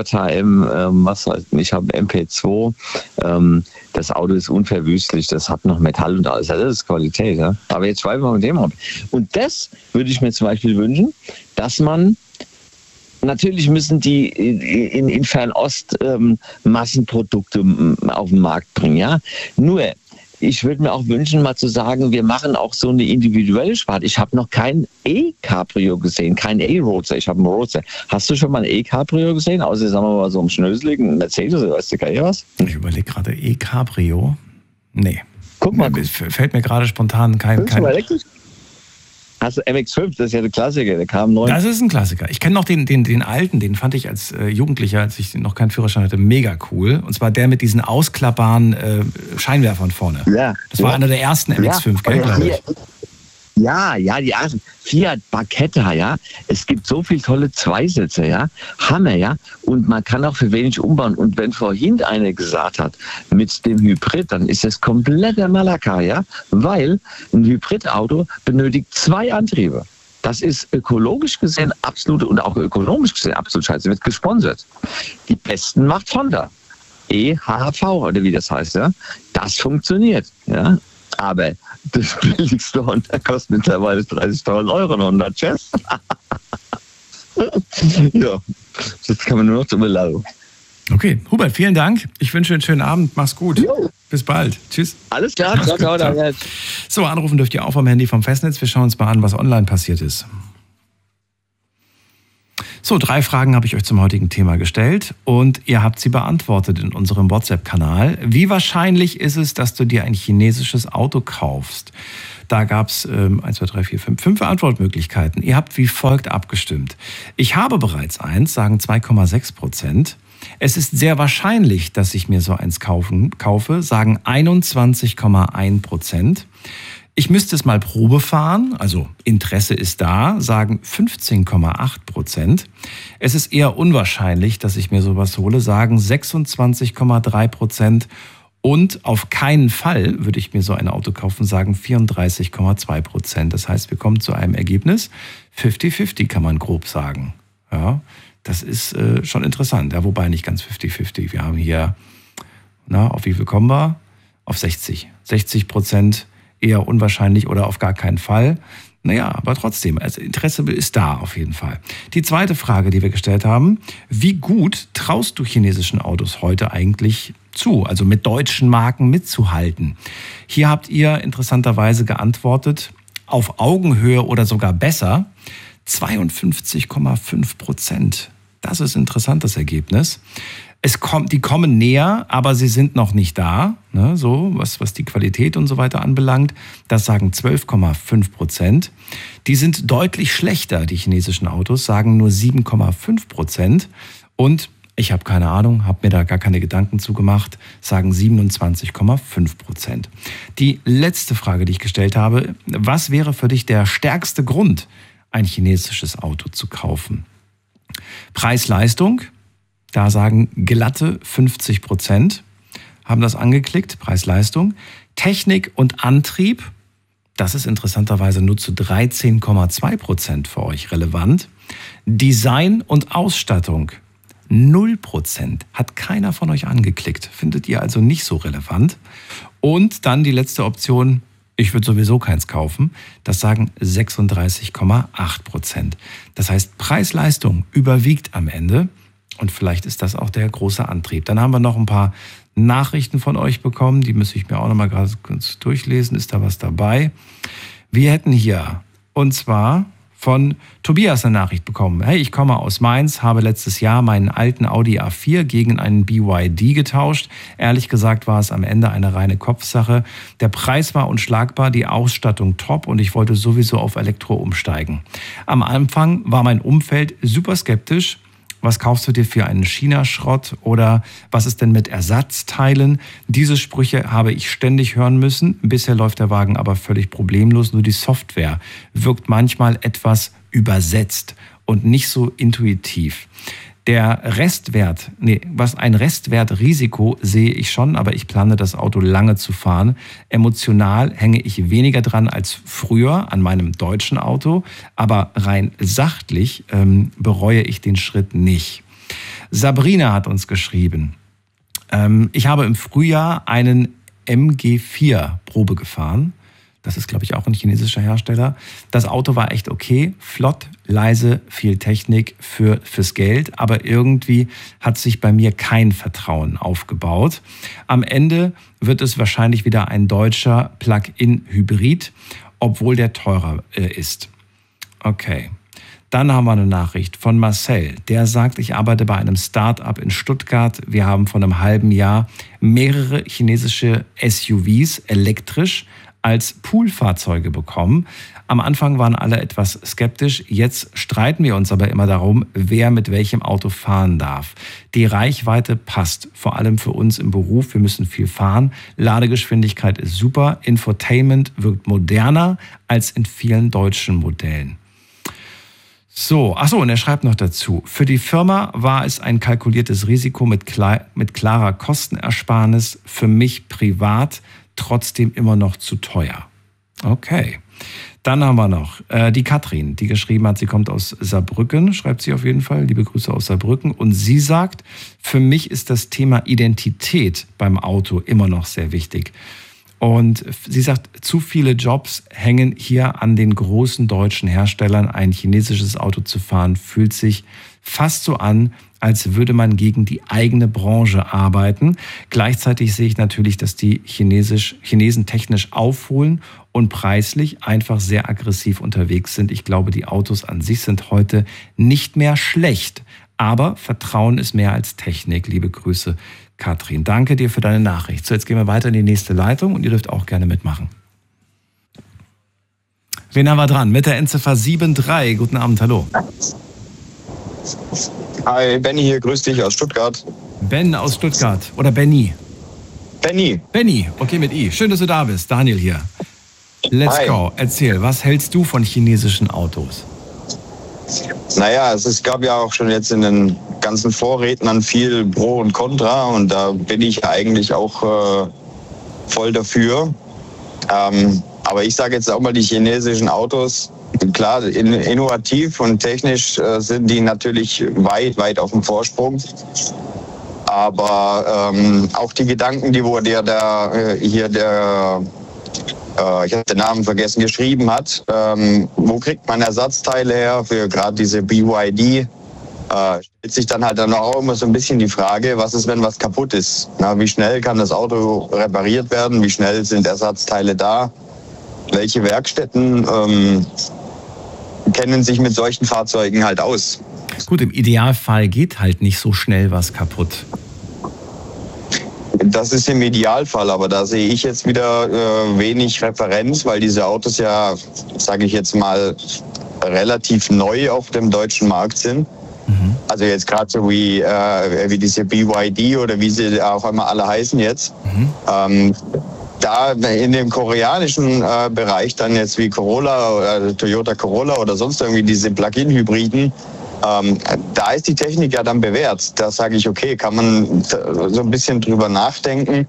was heißt, ich habe MP2, das Auto ist unverwüstlich, das hat noch Metall und alles, das ist Qualität, ja. Aber jetzt schweifen wir mit dem ab. Und das würde ich mir zum Beispiel wünschen, dass man, natürlich müssen die in Fernost Massenprodukte auf den Markt bringen, ja. Nur, ich würde mir auch wünschen, mal zu sagen, wir machen auch so eine individuelle Sparte. Ich habe noch kein E-Cabrio gesehen, kein E-Roadster. Ich habe einen Roadster. Hast du schon mal ein E-Cabrio gesehen? Außer, sagen wir mal, so einem schnöseligen Mercedes oder weißt du gar nicht was? Ich überlege gerade, E-Cabrio? Nee. Guck mal. Fällt mir gerade spontan kein... Hast du MX-5, das ist ja der Klassiker, der kam neu. Das ist ein Klassiker. Ich kenne noch den alten, den fand ich als Jugendlicher, als ich noch keinen Führerschein hatte, mega cool. Und zwar der mit diesen ausklappbaren Scheinwerfern vorne. Ja. Das war einer der ersten MX-5, gell, glaube ich. Ja, die ersten. Fiat Barchetta, ja. Es gibt so viele tolle Zweisitzer, ja. Hammer, ja. Und man kann auch für wenig umbauen. Und wenn vorhin einer gesagt hat, mit dem Hybrid, dann ist das kompletter Malaka, ja. Weil ein Hybridauto benötigt 2 Antriebe. Das ist ökologisch gesehen absolut und auch ökonomisch gesehen absolut scheiße. Wird gesponsert. Die besten macht Honda. EHV oder wie das heißt, ja. Das funktioniert, ja. Aber das billigste Honda kostet mittlerweile 30.000 Euro, ein Honda Jazz. Ja, das kann man nur noch zu belassen. Okay, Hubert, vielen Dank. Ich wünsche einen schönen Abend. Mach's gut. Jo. Bis bald. Tschüss. Alles klar. Ciao. So, anrufen dürft ihr auch vom Handy vom Festnetz. Wir schauen uns mal an, was online passiert ist. So, 3 Fragen habe ich euch zum heutigen Thema gestellt und ihr habt sie beantwortet in unserem WhatsApp-Kanal. Wie wahrscheinlich ist es, dass du dir ein chinesisches Auto kaufst? Da gab es 1, 2, 3, 4, 5 Antwortmöglichkeiten. Ihr habt wie folgt abgestimmt. Ich habe bereits eins, sagen 2,6%. Es ist sehr wahrscheinlich, dass ich mir so eins kaufe, sagen 21,1%. Ich müsste es mal Probe fahren, also Interesse ist da, sagen 15,8%. Es ist eher unwahrscheinlich, dass ich mir sowas hole, sagen 26,3%. Und auf keinen Fall würde ich mir so ein Auto kaufen, sagen 34,2%. Das heißt, wir kommen zu einem Ergebnis, 50-50 kann man grob sagen. Ja, das ist schon interessant, ja, wobei nicht ganz 50-50. Wir haben hier, auf wie viel kommen wir? Auf 60. 60% eher unwahrscheinlich oder auf gar keinen Fall. Naja, aber trotzdem, also Interesse ist da auf jeden Fall. Die zweite Frage, die wir gestellt haben, wie gut traust du chinesischen Autos heute eigentlich zu, also mit deutschen Marken mitzuhalten? Hier habt ihr interessanterweise geantwortet, auf Augenhöhe oder sogar besser, 52,5%. Das ist ein interessantes Ergebnis. Die kommen näher, aber sie sind noch nicht da, ne, so was die Qualität und so weiter anbelangt. Das sagen 12,5%. Die sind deutlich schlechter, die chinesischen Autos, sagen nur 7,5%. Und ich habe keine Ahnung, habe mir da gar keine Gedanken zugemacht, sagen 27,5%. Die letzte Frage, die ich gestellt habe, was wäre für dich der stärkste Grund, ein chinesisches Auto zu kaufen? Preis-Leistung, da sagen glatte 50%, haben das angeklickt, Preis-Leistung. Technik und Antrieb, das ist interessanterweise nur zu 13,2% für euch relevant. Design und Ausstattung, 0%, hat keiner von euch angeklickt. Findet ihr also nicht so relevant. Und dann die letzte Option, ich würde sowieso keins kaufen, das sagen 36,8%. Das heißt, Preis-Leistung überwiegt am Ende und vielleicht ist das auch der große Antrieb. Dann haben wir noch ein paar Nachrichten von euch bekommen, die müsste ich mir auch noch mal gerade kurz durchlesen. Ist da was dabei? Wir hätten hier, und zwar von Tobias eine Nachricht bekommen. Hey, ich komme aus Mainz, habe letztes Jahr meinen alten Audi A4 gegen einen BYD getauscht. Ehrlich gesagt war es am Ende eine reine Kopfsache. Der Preis war unschlagbar, die Ausstattung top und ich wollte sowieso auf Elektro umsteigen. Am Anfang war mein Umfeld super skeptisch. Was kaufst du dir für einen China-Schrott oder was ist denn mit Ersatzteilen? Diese Sprüche habe ich ständig hören müssen. Bisher läuft der Wagen aber völlig problemlos. Nur die Software wirkt manchmal etwas übersetzt und nicht so intuitiv. Ein Restwertrisiko sehe ich schon, aber ich plane das Auto lange zu fahren. Emotional hänge ich weniger dran als früher an meinem deutschen Auto, aber rein sachlich bereue ich den Schritt nicht. Sabrina hat uns geschrieben, ich habe im Frühjahr einen MG4 Probe gefahren. Das ist, glaube ich, auch ein chinesischer Hersteller. Das Auto war echt okay, flott, leise, viel Technik fürs Geld. Aber irgendwie hat sich bei mir kein Vertrauen aufgebaut. Am Ende wird es wahrscheinlich wieder ein deutscher Plug-in-Hybrid, obwohl der teurer ist. Okay. Dann haben wir eine Nachricht von Marcel. Der sagt, ich arbeite bei einem Start-up in Stuttgart. Wir haben vor einem halben Jahr mehrere chinesische SUVs elektrisch als Poolfahrzeuge bekommen. Am Anfang waren alle etwas skeptisch. Jetzt streiten wir uns aber immer darum, wer mit welchem Auto fahren darf. Die Reichweite passt, vor allem für uns im Beruf. Wir müssen viel fahren. Ladegeschwindigkeit ist super. Infotainment wirkt moderner als in vielen deutschen Modellen. Und er schreibt noch dazu, für die Firma war es ein kalkuliertes Risiko mit klarer Kostenersparnis. Für mich privat trotzdem immer noch zu teuer. Okay. Dann haben wir noch die Katrin, die geschrieben hat, sie kommt aus Saarbrücken, schreibt sie auf jeden Fall, liebe Grüße aus Saarbrücken. Und sie sagt, für mich ist das Thema Identität beim Auto immer noch sehr wichtig. Und sie sagt, zu viele Jobs hängen hier an den großen deutschen Herstellern. Ein chinesisches Auto zu fahren fühlt sich fast so an, als würde man gegen die eigene Branche arbeiten. Gleichzeitig sehe ich natürlich, dass die Chinesen technisch aufholen und preislich einfach sehr aggressiv unterwegs sind. Ich glaube, die Autos an sich sind heute nicht mehr schlecht. Aber Vertrauen ist mehr als Technik. Liebe Grüße, Katrin. Danke dir für deine Nachricht. So, jetzt gehen wir weiter in die nächste Leitung und ihr dürft auch gerne mitmachen. Wen haben wir dran? Mit der Endziffer 73. Guten Abend, hallo. Hi, Benny hier, grüß dich aus Stuttgart. Ben aus Stuttgart. Oder Benny? Benny. Benny, okay, mit I. Schön, dass du da bist. Daniel hier. Let's go. Erzähl, was hältst du von chinesischen Autos? Naja, es gab ja auch schon jetzt in den ganzen Vorrednern viel Pro und Contra und da bin ich eigentlich auch voll dafür. Aber ich sage jetzt auch mal, die chinesischen Autos, klar, innovativ und technisch sind die natürlich weit auf dem Vorsprung. Aber auch die Gedanken, die wo ich habe den Namen vergessen, geschrieben hat, wo kriegt man Ersatzteile her für gerade diese BYD, stellt sich dann halt auch immer so ein bisschen die Frage, was ist, wenn was kaputt ist? Na, wie schnell kann das Auto repariert werden? Wie schnell sind Ersatzteile da? Welche Werkstätten kennen sich mit solchen Fahrzeugen halt aus? Gut, im Idealfall geht halt nicht so schnell was kaputt. Das ist im Idealfall, aber da sehe ich jetzt wieder wenig Referenz, weil diese Autos ja, sage ich jetzt mal, relativ neu auf dem deutschen Markt sind. Mhm. Also jetzt gerade so wie diese BYD oder wie sie auch immer alle heißen jetzt. Mhm. Da in dem koreanischen Bereich dann jetzt wie Corolla oder Toyota Corolla oder sonst irgendwie diese Plug-in-Hybriden, Da ist die Technik ja dann bewährt. Da sage ich, okay, kann man so ein bisschen drüber nachdenken.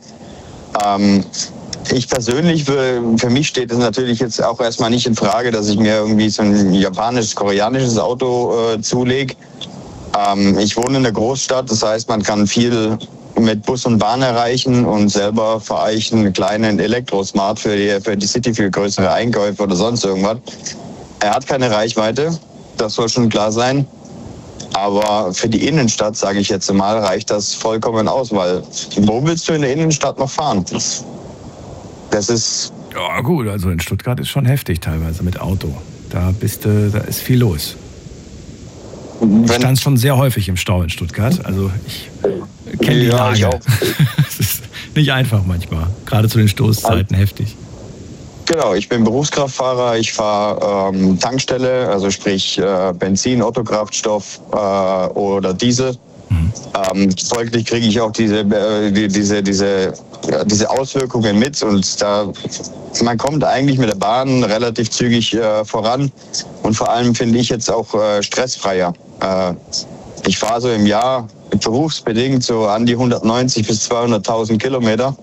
Ich persönlich, für mich steht es natürlich jetzt auch erstmal nicht in Frage, dass ich mir irgendwie so ein japanisches, koreanisches Auto zulege. Ich wohne in der Großstadt, das heißt, man kann viel mit Bus und Bahn erreichen und selber fahre ich einen kleinen Elektrosmart für die City für größere Einkäufe oder sonst irgendwas. Er hat keine Reichweite, das soll schon klar sein. Aber für die Innenstadt, sage ich jetzt mal, reicht das vollkommen aus, weil wo willst du in der Innenstadt noch fahren? Das ist... Ja gut, also in Stuttgart ist schon heftig teilweise mit Auto. Da ist viel los. Ich stand schon sehr häufig im Stau in Stuttgart, also ich kenne die Lage. Ich auch. Es ist nicht einfach manchmal, gerade zu den Stoßzeiten heftig. Genau, ich bin Berufskraftfahrer, ich fahre Tankstelle, also sprich Benzin, Autokraftstoff oder Diesel. Folglich kriege ich auch diese Auswirkungen mit und man kommt eigentlich mit der Bahn relativ zügig voran und vor allem finde ich jetzt auch stressfreier. Ich fahre so im Jahr berufsbedingt so an die 190 bis 200.000 Kilometer.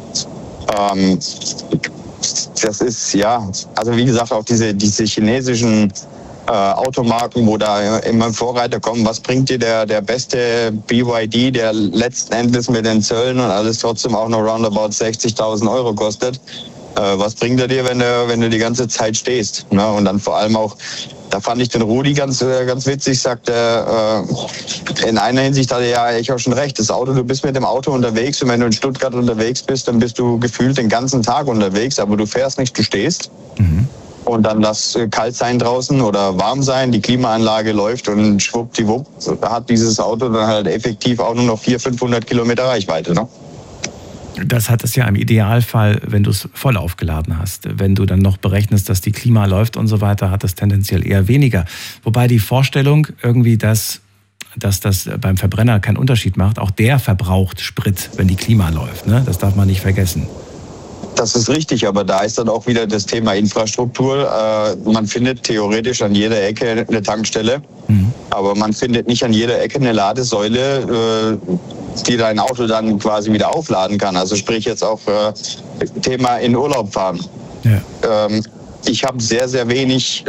Das ist, ja, also wie gesagt, auch diese chinesischen Automarken, wo da immer Vorreiter kommen, was bringt dir der beste BYD, der letzten Endes mit den Zöllen und alles trotzdem auch noch roundabout 60.000 Euro kostet? Was bringt er dir, wenn du die ganze Zeit stehst? Ne? Und dann vor allem auch, da fand ich den Rudi ganz witzig, sagte, in einer Hinsicht hatte er ja ich auch schon recht, das Auto, du bist mit dem Auto unterwegs und wenn du in Stuttgart unterwegs bist, dann bist du gefühlt den ganzen Tag unterwegs, aber du fährst nicht, du stehst. Und dann lass kalt sein draußen oder warm sein, die Klimaanlage läuft und schwuppdiwupp hat dieses Auto dann halt effektiv auch nur noch 400-500 Kilometer Reichweite. Ne? Das hat es ja im Idealfall, wenn du es voll aufgeladen hast. Wenn du dann noch berechnest, dass die Klima läuft und so weiter, hat es tendenziell eher weniger. Wobei die Vorstellung irgendwie, dass das beim Verbrenner keinen Unterschied macht, auch der verbraucht Sprit, wenn die Klima läuft. Ne? Das darf man nicht vergessen. Das ist richtig, aber da ist dann auch wieder das Thema Infrastruktur. Man findet theoretisch an jeder Ecke eine Tankstelle, aber man findet nicht an jeder Ecke eine Ladesäule, die dein Auto dann quasi wieder aufladen kann. Also sprich jetzt auch Thema in Urlaub fahren. Ja. Ich habe sehr, sehr wenig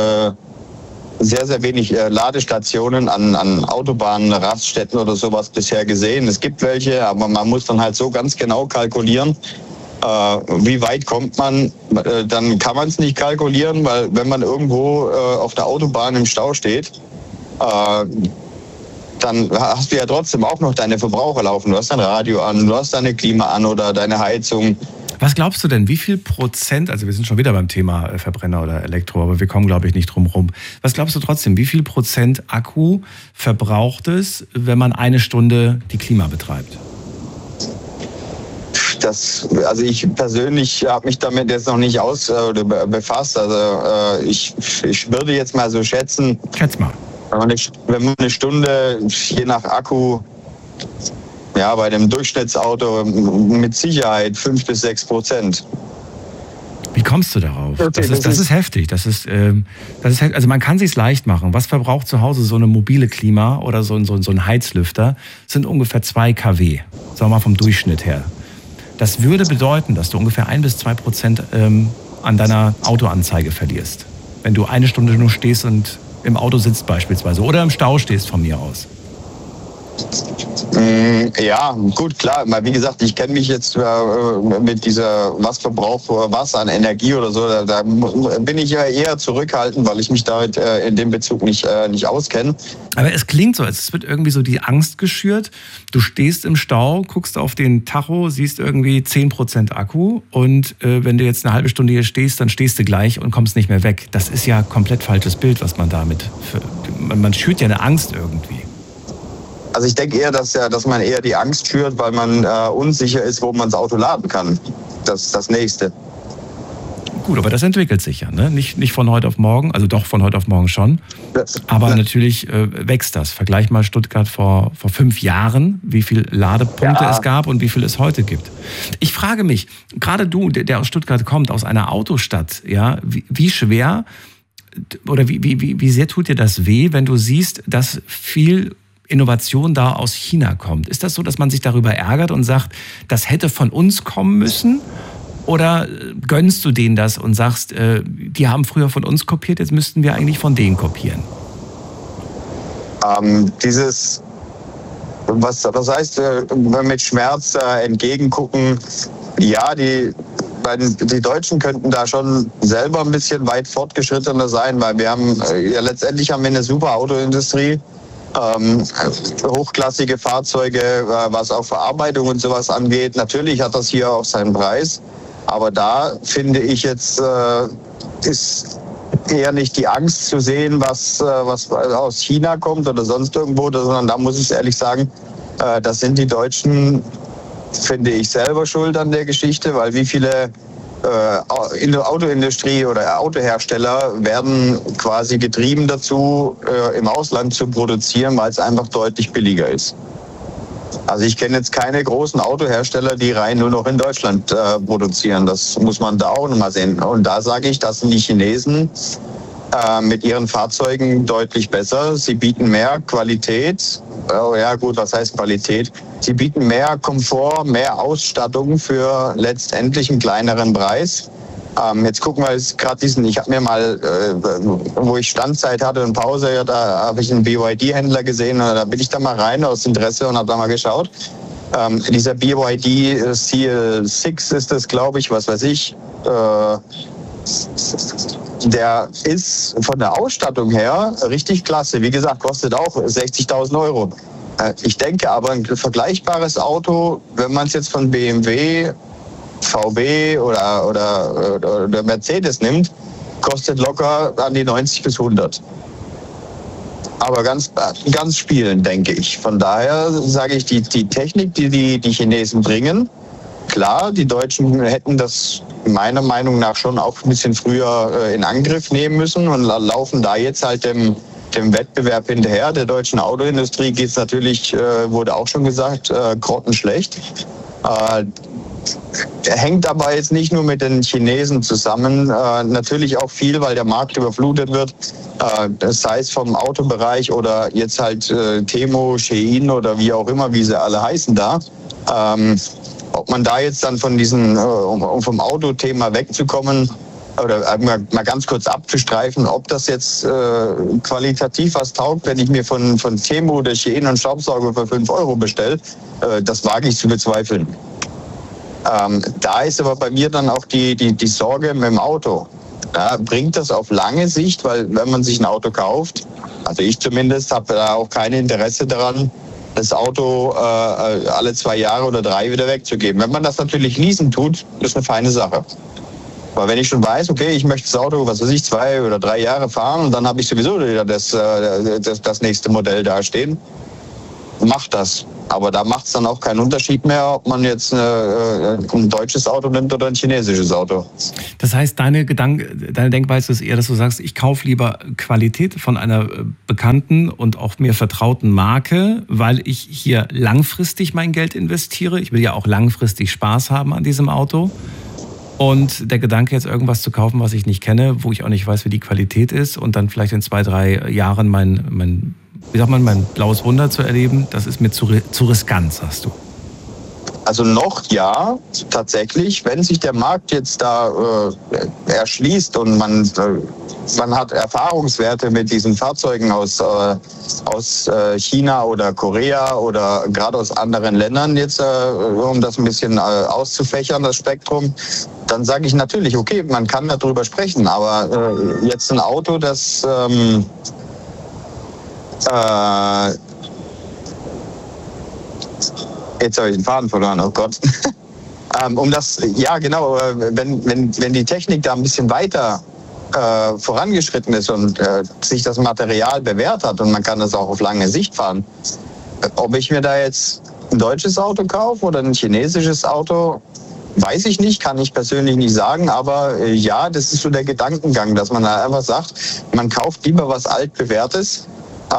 Ladestationen an Autobahnen, Raststätten oder sowas bisher gesehen. Es gibt welche, aber man muss dann halt so ganz genau kalkulieren, wie weit kommt man, dann kann man es nicht kalkulieren, weil wenn man irgendwo auf der Autobahn im Stau steht, dann hast du ja trotzdem auch noch deine Verbraucher laufen. Du hast dein Radio an, du hast deine Klima an oder deine Heizung. Was glaubst du denn, wie viel Prozent, also wir sind schon wieder beim Thema Verbrenner oder Elektro, aber wir kommen, glaube ich, nicht drum rum. Was glaubst du trotzdem, wie viel Prozent Akku verbraucht es, wenn man 1 Stunde die Klima betreibt? Also ich persönlich habe mich damit jetzt noch nicht befasst. Also ich würde jetzt mal so schätzen. Schätz mal. Wenn man eine Stunde, je nach Akku, ja, bei dem Durchschnittsauto mit Sicherheit 5-6%. Wie kommst du darauf? Das ist heftig. Das ist, also man kann es sich leicht machen. Was verbraucht zu Hause so eine mobile Klima oder so ein Heizlüfter? Das sind ungefähr 2 kW, sagen wir mal vom Durchschnitt her. Das würde bedeuten, dass du ungefähr 1-2% an deiner Autoanzeige verlierst. Wenn du 1 Stunde nur stehst und im Auto sitzt beispielsweise oder im Stau stehst von mir aus. Ja, gut, klar. Wie gesagt, ich kenne mich jetzt mit dieser, was verbraucht Wasser an Energie oder so, da bin ich ja eher zurückhaltend, weil ich mich da in dem Bezug nicht auskenne. Aber es klingt so, als wird irgendwie so die Angst geschürt. Du stehst im Stau, guckst auf den Tacho, siehst irgendwie 10% Akku und wenn du jetzt eine halbe Stunde hier stehst, dann stehst du gleich und kommst nicht mehr weg. Das ist ja komplett falsches Bild, was man damit... Man schürt ja eine Angst irgendwie. Also ich denke eher, dass man eher die Angst schürt, weil man unsicher ist, wo man das Auto laden kann. Das ist das Nächste. Gut, aber das entwickelt sich ja, ne? Nicht von heute auf morgen, also doch von heute auf morgen schon. Aber natürlich wächst das. Vergleich mal Stuttgart vor 5 Jahren, wie viele Ladepunkte es gab und wie viel es heute gibt. Ich frage mich, gerade du, der aus Stuttgart kommt, aus einer Autostadt, ja, wie schwer oder wie sehr tut dir das weh, wenn du siehst, dass viel Innovation da aus China kommt? Ist das so, dass man sich darüber ärgert und sagt, das hätte von uns kommen müssen? Oder gönnst du denen das und sagst, die haben früher von uns kopiert, jetzt müssten wir eigentlich von denen kopieren? Was heißt mit Schmerz entgegengucken? Ja, die Deutschen könnten da schon selber ein bisschen weit fortgeschrittener sein, weil letztendlich haben wir eine super Autoindustrie, hochklassige Fahrzeuge, was auch Verarbeitung und sowas angeht. Natürlich hat das hier auch seinen Preis, aber da finde ich jetzt ist eher nicht die Angst zu sehen, was aus China kommt oder sonst irgendwo, sondern da muss ich ehrlich sagen, das sind die Deutschen, finde ich, selber schuld an der Geschichte, weil wie viele in der Autoindustrie oder Autohersteller werden quasi getrieben dazu, im Ausland zu produzieren, weil es einfach deutlich billiger ist. Also ich kenne jetzt keine großen Autohersteller, die rein nur noch in Deutschland produzieren. Das muss man da auch nochmal sehen. Und da sage ich, das sind die Chinesen mit ihren Fahrzeugen deutlich besser. Sie bieten mehr Qualität. Ja gut, was heißt Qualität? Sie bieten mehr Komfort, mehr Ausstattung für letztendlich einen kleineren Preis. Jetzt gucken wir gerade ich habe mir mal, wo ich Standzeit hatte und Pause, ja, da habe ich einen BYD-Händler gesehen, da bin ich da mal rein aus Interesse und habe da mal geschaut. Dieser BYD CL6 ist das, glaube ich, was weiß ich. Der ist von der Ausstattung her richtig klasse. Wie gesagt, kostet auch 60.000 Euro. Ich denke aber, ein vergleichbares Auto, wenn man es jetzt von BMW, VW oder Mercedes nimmt, kostet locker an die 90 bis 100. Aber ganz spielen, denke ich. Von daher sage ich, die Technik, die Chinesen bringen, klar, die Deutschen hätten das meiner Meinung nach schon auch ein bisschen früher in Angriff nehmen müssen und laufen da jetzt halt dem Wettbewerb hinterher. Der deutschen Autoindustrie geht es natürlich, wurde auch schon gesagt, grottenschlecht. Hängt aber jetzt nicht nur mit den Chinesen zusammen, natürlich auch viel, weil der Markt überflutet wird, sei es vom Autobereich oder jetzt halt Temu, Shein oder wie auch immer, wie sie alle heißen da. Ob man da jetzt dann von diesen, um vom Autothema wegzukommen, oder mal ganz kurz abzustreifen, ob das jetzt qualitativ was taugt, wenn ich mir von Temu oder Shein einen Staubsauger für 5 Euro bestelle, das wage ich zu bezweifeln. Da ist aber bei mir dann auch die Sorge mit dem Auto. Ja, bringt das auf lange Sicht, weil wenn man sich ein Auto kauft, also ich zumindest habe da auch kein Interesse daran, das Auto alle 2 Jahre oder 3 wieder wegzugeben. Wenn man das natürlich leasen tut, ist eine feine Sache. Aber wenn ich schon weiß, okay, ich möchte das Auto, 2 oder 3 Jahre fahren und dann habe ich sowieso wieder das nächste Modell dastehen, macht das. Aber da macht es dann auch keinen Unterschied mehr, ob man jetzt ein deutsches Auto nimmt oder ein chinesisches Auto. Das heißt, deine Denkweise ist eher, dass du sagst, ich kaufe lieber Qualität von einer bekannten und auch mir vertrauten Marke, weil ich hier langfristig mein Geld investiere. Ich will ja auch langfristig Spaß haben an diesem Auto. Und der Gedanke, jetzt irgendwas zu kaufen, was ich nicht kenne, wo ich auch nicht weiß, wie die Qualität ist und dann vielleicht in 2, 3 Jahren mein blaues Wunder zu erleben, das ist mir zu riskant, sagst du. Also noch ja, tatsächlich, wenn sich der Markt jetzt da erschließt und man hat Erfahrungswerte mit diesen Fahrzeugen aus China oder Korea oder gerade aus anderen Ländern jetzt, um das ein bisschen auszufächern, das Spektrum, dann sage ich natürlich, okay, man kann darüber sprechen, aber jetzt ein Auto, das jetzt habe ich den Faden verloren, oh Gott. Wenn die Technik da ein bisschen weiter vorangeschritten ist und sich das Material bewährt hat und man kann das auch auf lange Sicht fahren, ob ich mir da jetzt ein deutsches Auto kaufe oder ein chinesisches Auto, weiß ich nicht, kann ich persönlich nicht sagen, aber ja, das ist so der Gedankengang, dass man da einfach sagt, man kauft lieber was altbewährtes.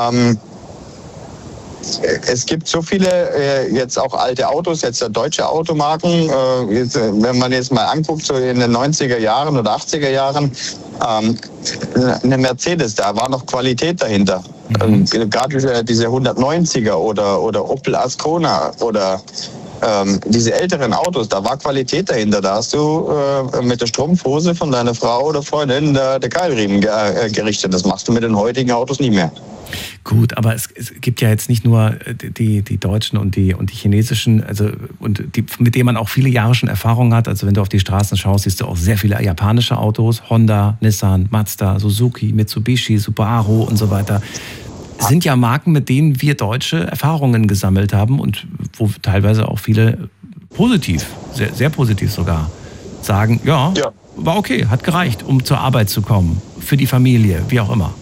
Es gibt so viele jetzt auch alte Autos, jetzt deutsche Automarken. Wenn man jetzt mal anguckt, so in den 90er Jahren oder 80er Jahren, Eine Mercedes, da war noch Qualität dahinter. Gerade diese 190er oder Opel Ascona oder diese älteren Autos, da war Qualität dahinter. Da hast du mit der Strumpfhose von deiner Frau oder Freundin der Keilriemen gerichtet. Das machst du mit den heutigen Autos nie mehr. Gut, aber es gibt ja jetzt nicht nur die deutschen und die chinesischen, also mit denen man auch viele Jahre schon Erfahrung hat. Also wenn du auf die Straßen schaust, siehst du auch sehr viele japanische Autos. Honda, Nissan, Mazda, Suzuki, Mitsubishi, Subaru und so weiter. Sind ja Marken, mit denen wir Deutsche Erfahrungen gesammelt haben und wo teilweise auch viele positiv, sehr, sehr positiv sogar, sagen, ja, war okay, hat gereicht, um zur Arbeit zu kommen, für die Familie, wie auch immer.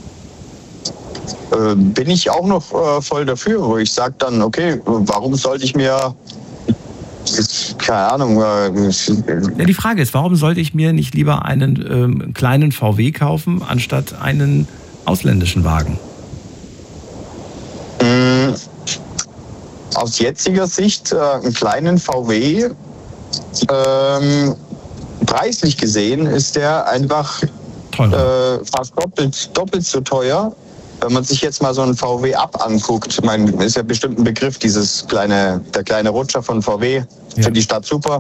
Bin ich auch noch voll dafür, wo ich sage dann, okay, warum sollte ich mir, keine Ahnung. Ja, die Frage ist, warum sollte ich mir nicht lieber einen kleinen VW kaufen, anstatt einen ausländischen Wagen? Aus jetziger Sicht einen kleinen VW, preislich gesehen ist der einfach fast doppelt so teuer. Wenn man sich jetzt mal so einen VW Up anguckt, ich meine, ist ja bestimmt ein Begriff, der kleine Rutscher von VW, für die Stadt super.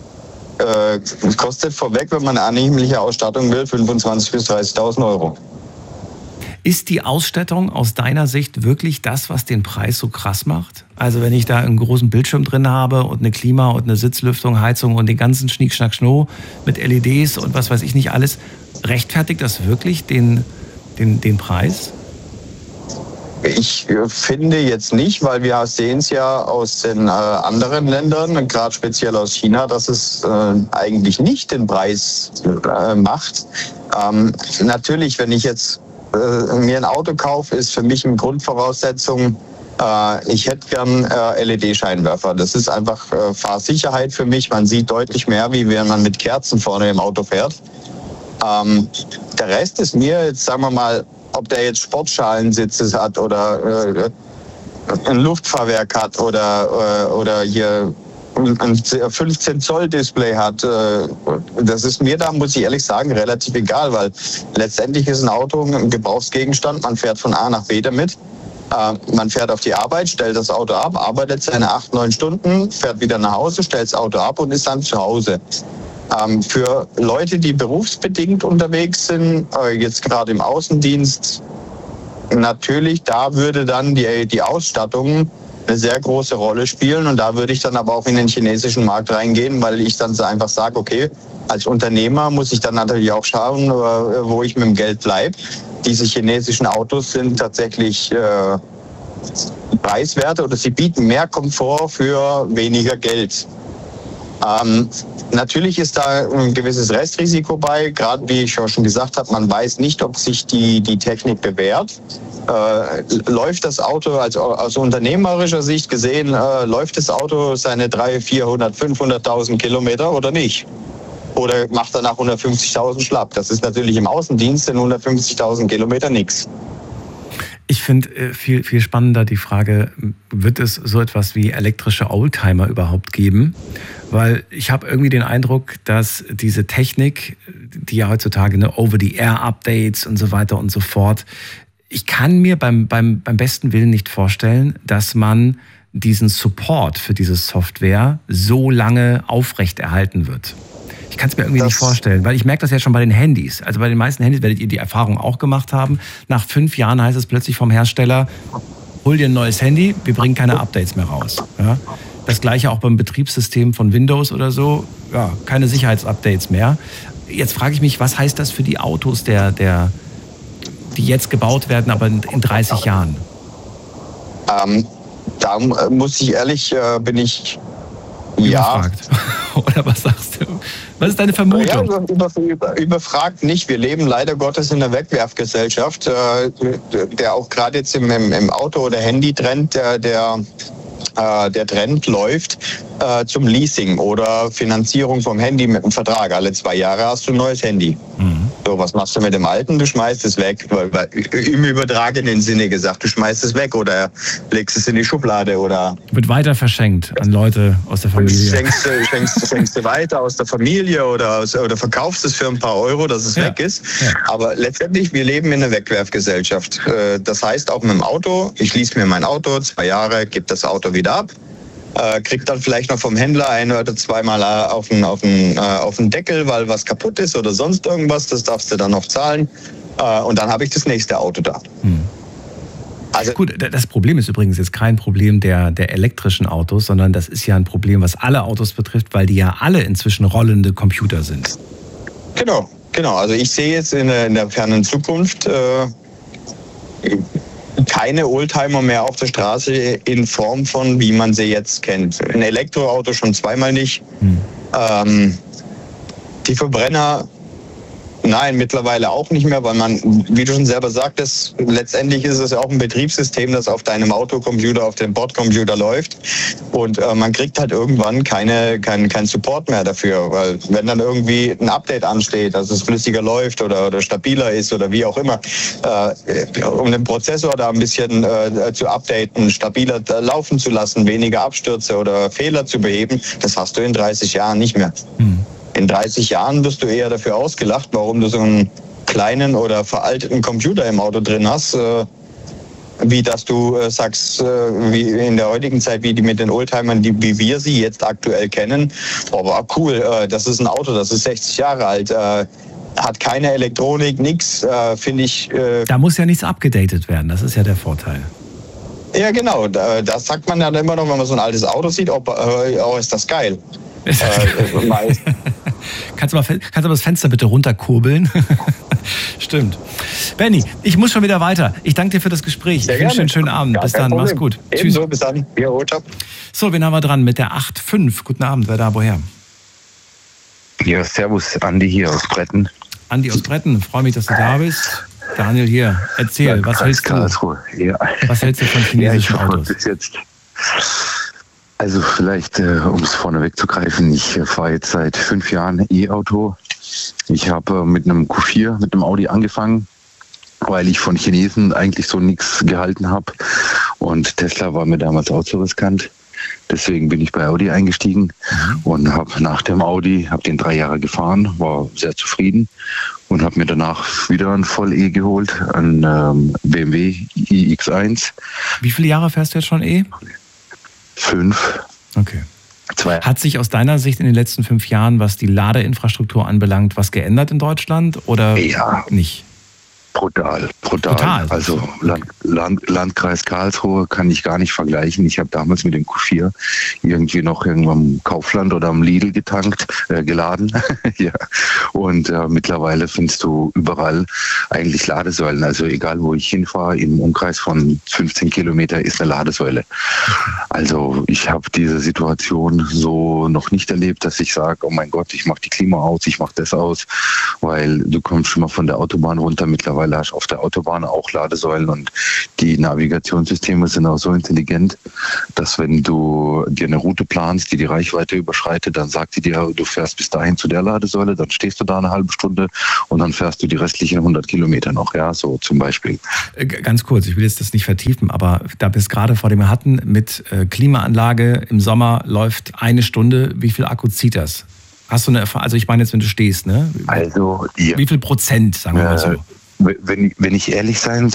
Kostet vorweg, wenn man eine annehmliche Ausstattung will, 25.000 bis 30.000 Euro. Ist die Ausstattung aus deiner Sicht wirklich das, was den Preis so krass macht? Also wenn ich da einen großen Bildschirm drin habe und eine Klima und eine Sitzlüftung, Heizung und den ganzen Schnick, Schnack, Schnuh mit LEDs und was weiß ich nicht alles, rechtfertigt das wirklich den Preis? Ich finde jetzt nicht, weil wir sehen es ja aus den anderen Ländern, gerade speziell aus China, dass es eigentlich nicht den Preis macht. Natürlich, wenn ich jetzt mir ein Auto kaufe, ist für mich eine Grundvoraussetzung, ich hätte gern LED-Scheinwerfer. Das ist einfach Fahrsicherheit für mich. Man sieht deutlich mehr, wie wenn man mit Kerzen vorne im Auto fährt. Der Rest ist mir, jetzt sagen wir mal, ob der jetzt Sportschalensitze hat oder ein Luftfahrwerk hat oder hier ein 15-Zoll-Display hat, das ist mir da, muss ich ehrlich sagen, relativ egal, weil letztendlich ist ein Auto ein Gebrauchsgegenstand, man fährt von A nach B damit, man fährt auf die Arbeit, stellt das Auto ab, arbeitet seine 8-9 Stunden, fährt wieder nach Hause, stellt das Auto ab und ist dann zu Hause. Für Leute, die berufsbedingt unterwegs sind, jetzt gerade im Außendienst, natürlich, da würde dann die Ausstattung eine sehr große Rolle spielen und da würde ich dann aber auch in den chinesischen Markt reingehen, weil ich dann einfach sage, okay, als Unternehmer muss ich dann natürlich auch schauen, wo ich mit dem Geld bleibe. Diese chinesischen Autos sind tatsächlich preiswerter oder sie bieten mehr Komfort für weniger Geld. Natürlich ist da ein gewisses Restrisiko bei, gerade wie ich schon gesagt habe, man weiß nicht, ob sich die Technik bewährt. Läuft das Auto aus unternehmerischer Sicht gesehen, läuft das Auto seine 300, 400, 500.000 Kilometer oder nicht? Oder macht er nach 150.000 schlapp? Das ist natürlich im Außendienst in 150.000 Kilometer nichts. Ich finde viel, viel spannender die Frage, wird es so etwas wie elektrische Oldtimer überhaupt geben? Weil ich habe irgendwie den Eindruck, dass diese Technik, die ja heutzutage Over-the-Air-Updates und so weiter und so fort, ich kann mir beim besten Willen nicht vorstellen, dass man diesen Support für diese Software so lange aufrechterhalten wird. Ich kann es mir irgendwie nicht vorstellen, weil ich merke das ja schon bei den Handys. Also bei den meisten Handys werdet ihr die Erfahrung auch gemacht haben. Nach 5 Jahren heißt es plötzlich vom Hersteller, hol dir ein neues Handy, wir bringen keine Updates mehr raus. Ja? Das gleiche auch beim Betriebssystem von Windows oder so, ja, keine Sicherheitsupdates mehr. Jetzt frage ich mich, was heißt das für die Autos, die jetzt gebaut werden, aber in 30 Jahren? Da muss ich ehrlich, bin ich überfragt. Oder was sagst du? Was ist deine Vermutung? Ja, überfragt nicht. Wir leben leider Gottes in einer Wegwerfgesellschaft, der auch gerade jetzt im Auto- oder Handy-Trend, der Trend läuft. zum Leasing oder Finanzierung vom Handy mit einem Vertrag. Alle 2 Jahre hast du ein neues Handy. So, was machst du mit dem alten? Du schmeißt es weg. Im übertragenen Sinne gesagt, du schmeißt es weg oder legst es in die Schublade oder... Wird weiter verschenkt an Leute aus der Familie. Schenkst du weiter aus der Familie oder verkaufst es für ein paar Euro, dass es weg ist. Ja. Aber letztendlich, wir leben in einer Wegwerfgesellschaft. Das heißt, auch mit dem Auto, ich lease mir mein Auto, 2 Jahre, gebe das Auto wieder ab. Kriegt dann vielleicht noch vom Händler 1 oder 2 Mal auf den Deckel, weil was kaputt ist oder sonst irgendwas. Das darfst du dann noch zahlen. Und dann habe ich das nächste Auto da. Also gut, das Problem ist übrigens jetzt kein Problem der elektrischen Autos, sondern das ist ja ein Problem, was alle Autos betrifft, weil die ja alle inzwischen rollende Computer sind. Genau. Also ich sehe jetzt in der fernen Zukunft keine Oldtimer mehr auf der Straße in Form von, wie man sie jetzt kennt. Ein Elektroauto schon 2-mal nicht. Die Verbrenner, nein, mittlerweile auch nicht mehr, weil man, wie du schon selber sagtest, letztendlich ist es ja auch ein Betriebssystem, das auf deinem Autocomputer, auf dem Bordcomputer läuft. Und man kriegt halt irgendwann kein Support mehr dafür, weil wenn dann irgendwie ein Update ansteht, dass es flüssiger läuft oder stabiler ist oder wie auch immer, um den Prozessor da ein bisschen zu updaten, stabiler laufen zu lassen, weniger Abstürze oder Fehler zu beheben, das hast du in 30 Jahren nicht mehr. In 30 Jahren wirst du eher dafür ausgelacht, warum du so einen kleinen oder veralteten Computer im Auto drin hast, wie dass du sagst, wie in der heutigen Zeit, wie die mit den Oldtimern, wie wir sie jetzt aktuell kennen. Aber cool, das ist ein Auto, das ist 60 Jahre alt, hat keine Elektronik, nix, finde ich. Da muss ja nichts abgedatet werden, das ist ja der Vorteil. Ja, genau, das sagt man ja immer noch, wenn man so ein altes Auto sieht, ist das geil. Kannst du das Fenster bitte runterkurbeln? Stimmt. Benny, ich muss schon wieder weiter. Ich danke dir für das Gespräch. Ich wünsche dir einen schönen Abend. Bis dann, mach's gut. Ebenso, bis dann. Ja, ciao. So, wen haben wir dran? Mit der 8.5. Guten Abend, wer da, woher? Ja, servus, Andi hier aus Bretten. Andi aus Bretten, freue mich, dass du da bist. Daniel hier, erzähl, was hältst du? Ja. Was hältst du von chinesischen Autos? Bis jetzt. Also vielleicht, um es vorne wegzugreifen, ich fahre jetzt seit 5 Jahren E-Auto. Ich habe mit einem Q4, mit einem Audi angefangen, weil ich von Chinesen eigentlich so nichts gehalten habe. Und Tesla war mir damals auch zu riskant. Deswegen bin ich bei Audi eingestiegen und habe nach dem Audi, habe den 3 Jahre gefahren, war sehr zufrieden und habe mir danach wieder ein Voll-E geholt, ein BMW iX1. Wie viele Jahre fährst du jetzt schon E? 5. Okay. Hat sich aus deiner Sicht in den letzten 5 Jahren, was die Ladeinfrastruktur anbelangt, was geändert in Deutschland oder nicht? Brutal. Also Landkreis Karlsruhe kann ich gar nicht vergleichen. Ich habe damals mit dem Q4 irgendwann am Kaufland oder am Lidl geladen. Ja. Und mittlerweile findest du überall eigentlich Ladesäulen. Also egal, wo ich hinfahre, im Umkreis von 15 Kilometer ist eine Ladesäule. Also ich habe diese Situation so noch nicht erlebt, dass ich sage, oh mein Gott, ich mache die Klima aus, ich mache das aus, weil du kommst schon mal von der Autobahn runter. Mittlerweile hast du auf der Autobahn auch Ladesäulen und die Navigationssysteme sind auch so intelligent, dass wenn du dir eine Route planst, die Reichweite überschreitet, dann sagt die dir, du fährst bis dahin zu der Ladesäule, dann stehst du da eine halbe Stunde und dann fährst du die restlichen 100 Kilometer noch, ja, so zum Beispiel. Ganz kurz, ich will jetzt das nicht vertiefen, aber da wir es gerade vor dem hatten, mit Klimaanlage im Sommer läuft 1 Stunde, wie viel Akku zieht das? Hast du eine Erfahrung, also ich meine jetzt, wenn du stehst, ne? Also, ja. Wie viel Prozent, sagen wir mal so? Wenn ich ehrlich sein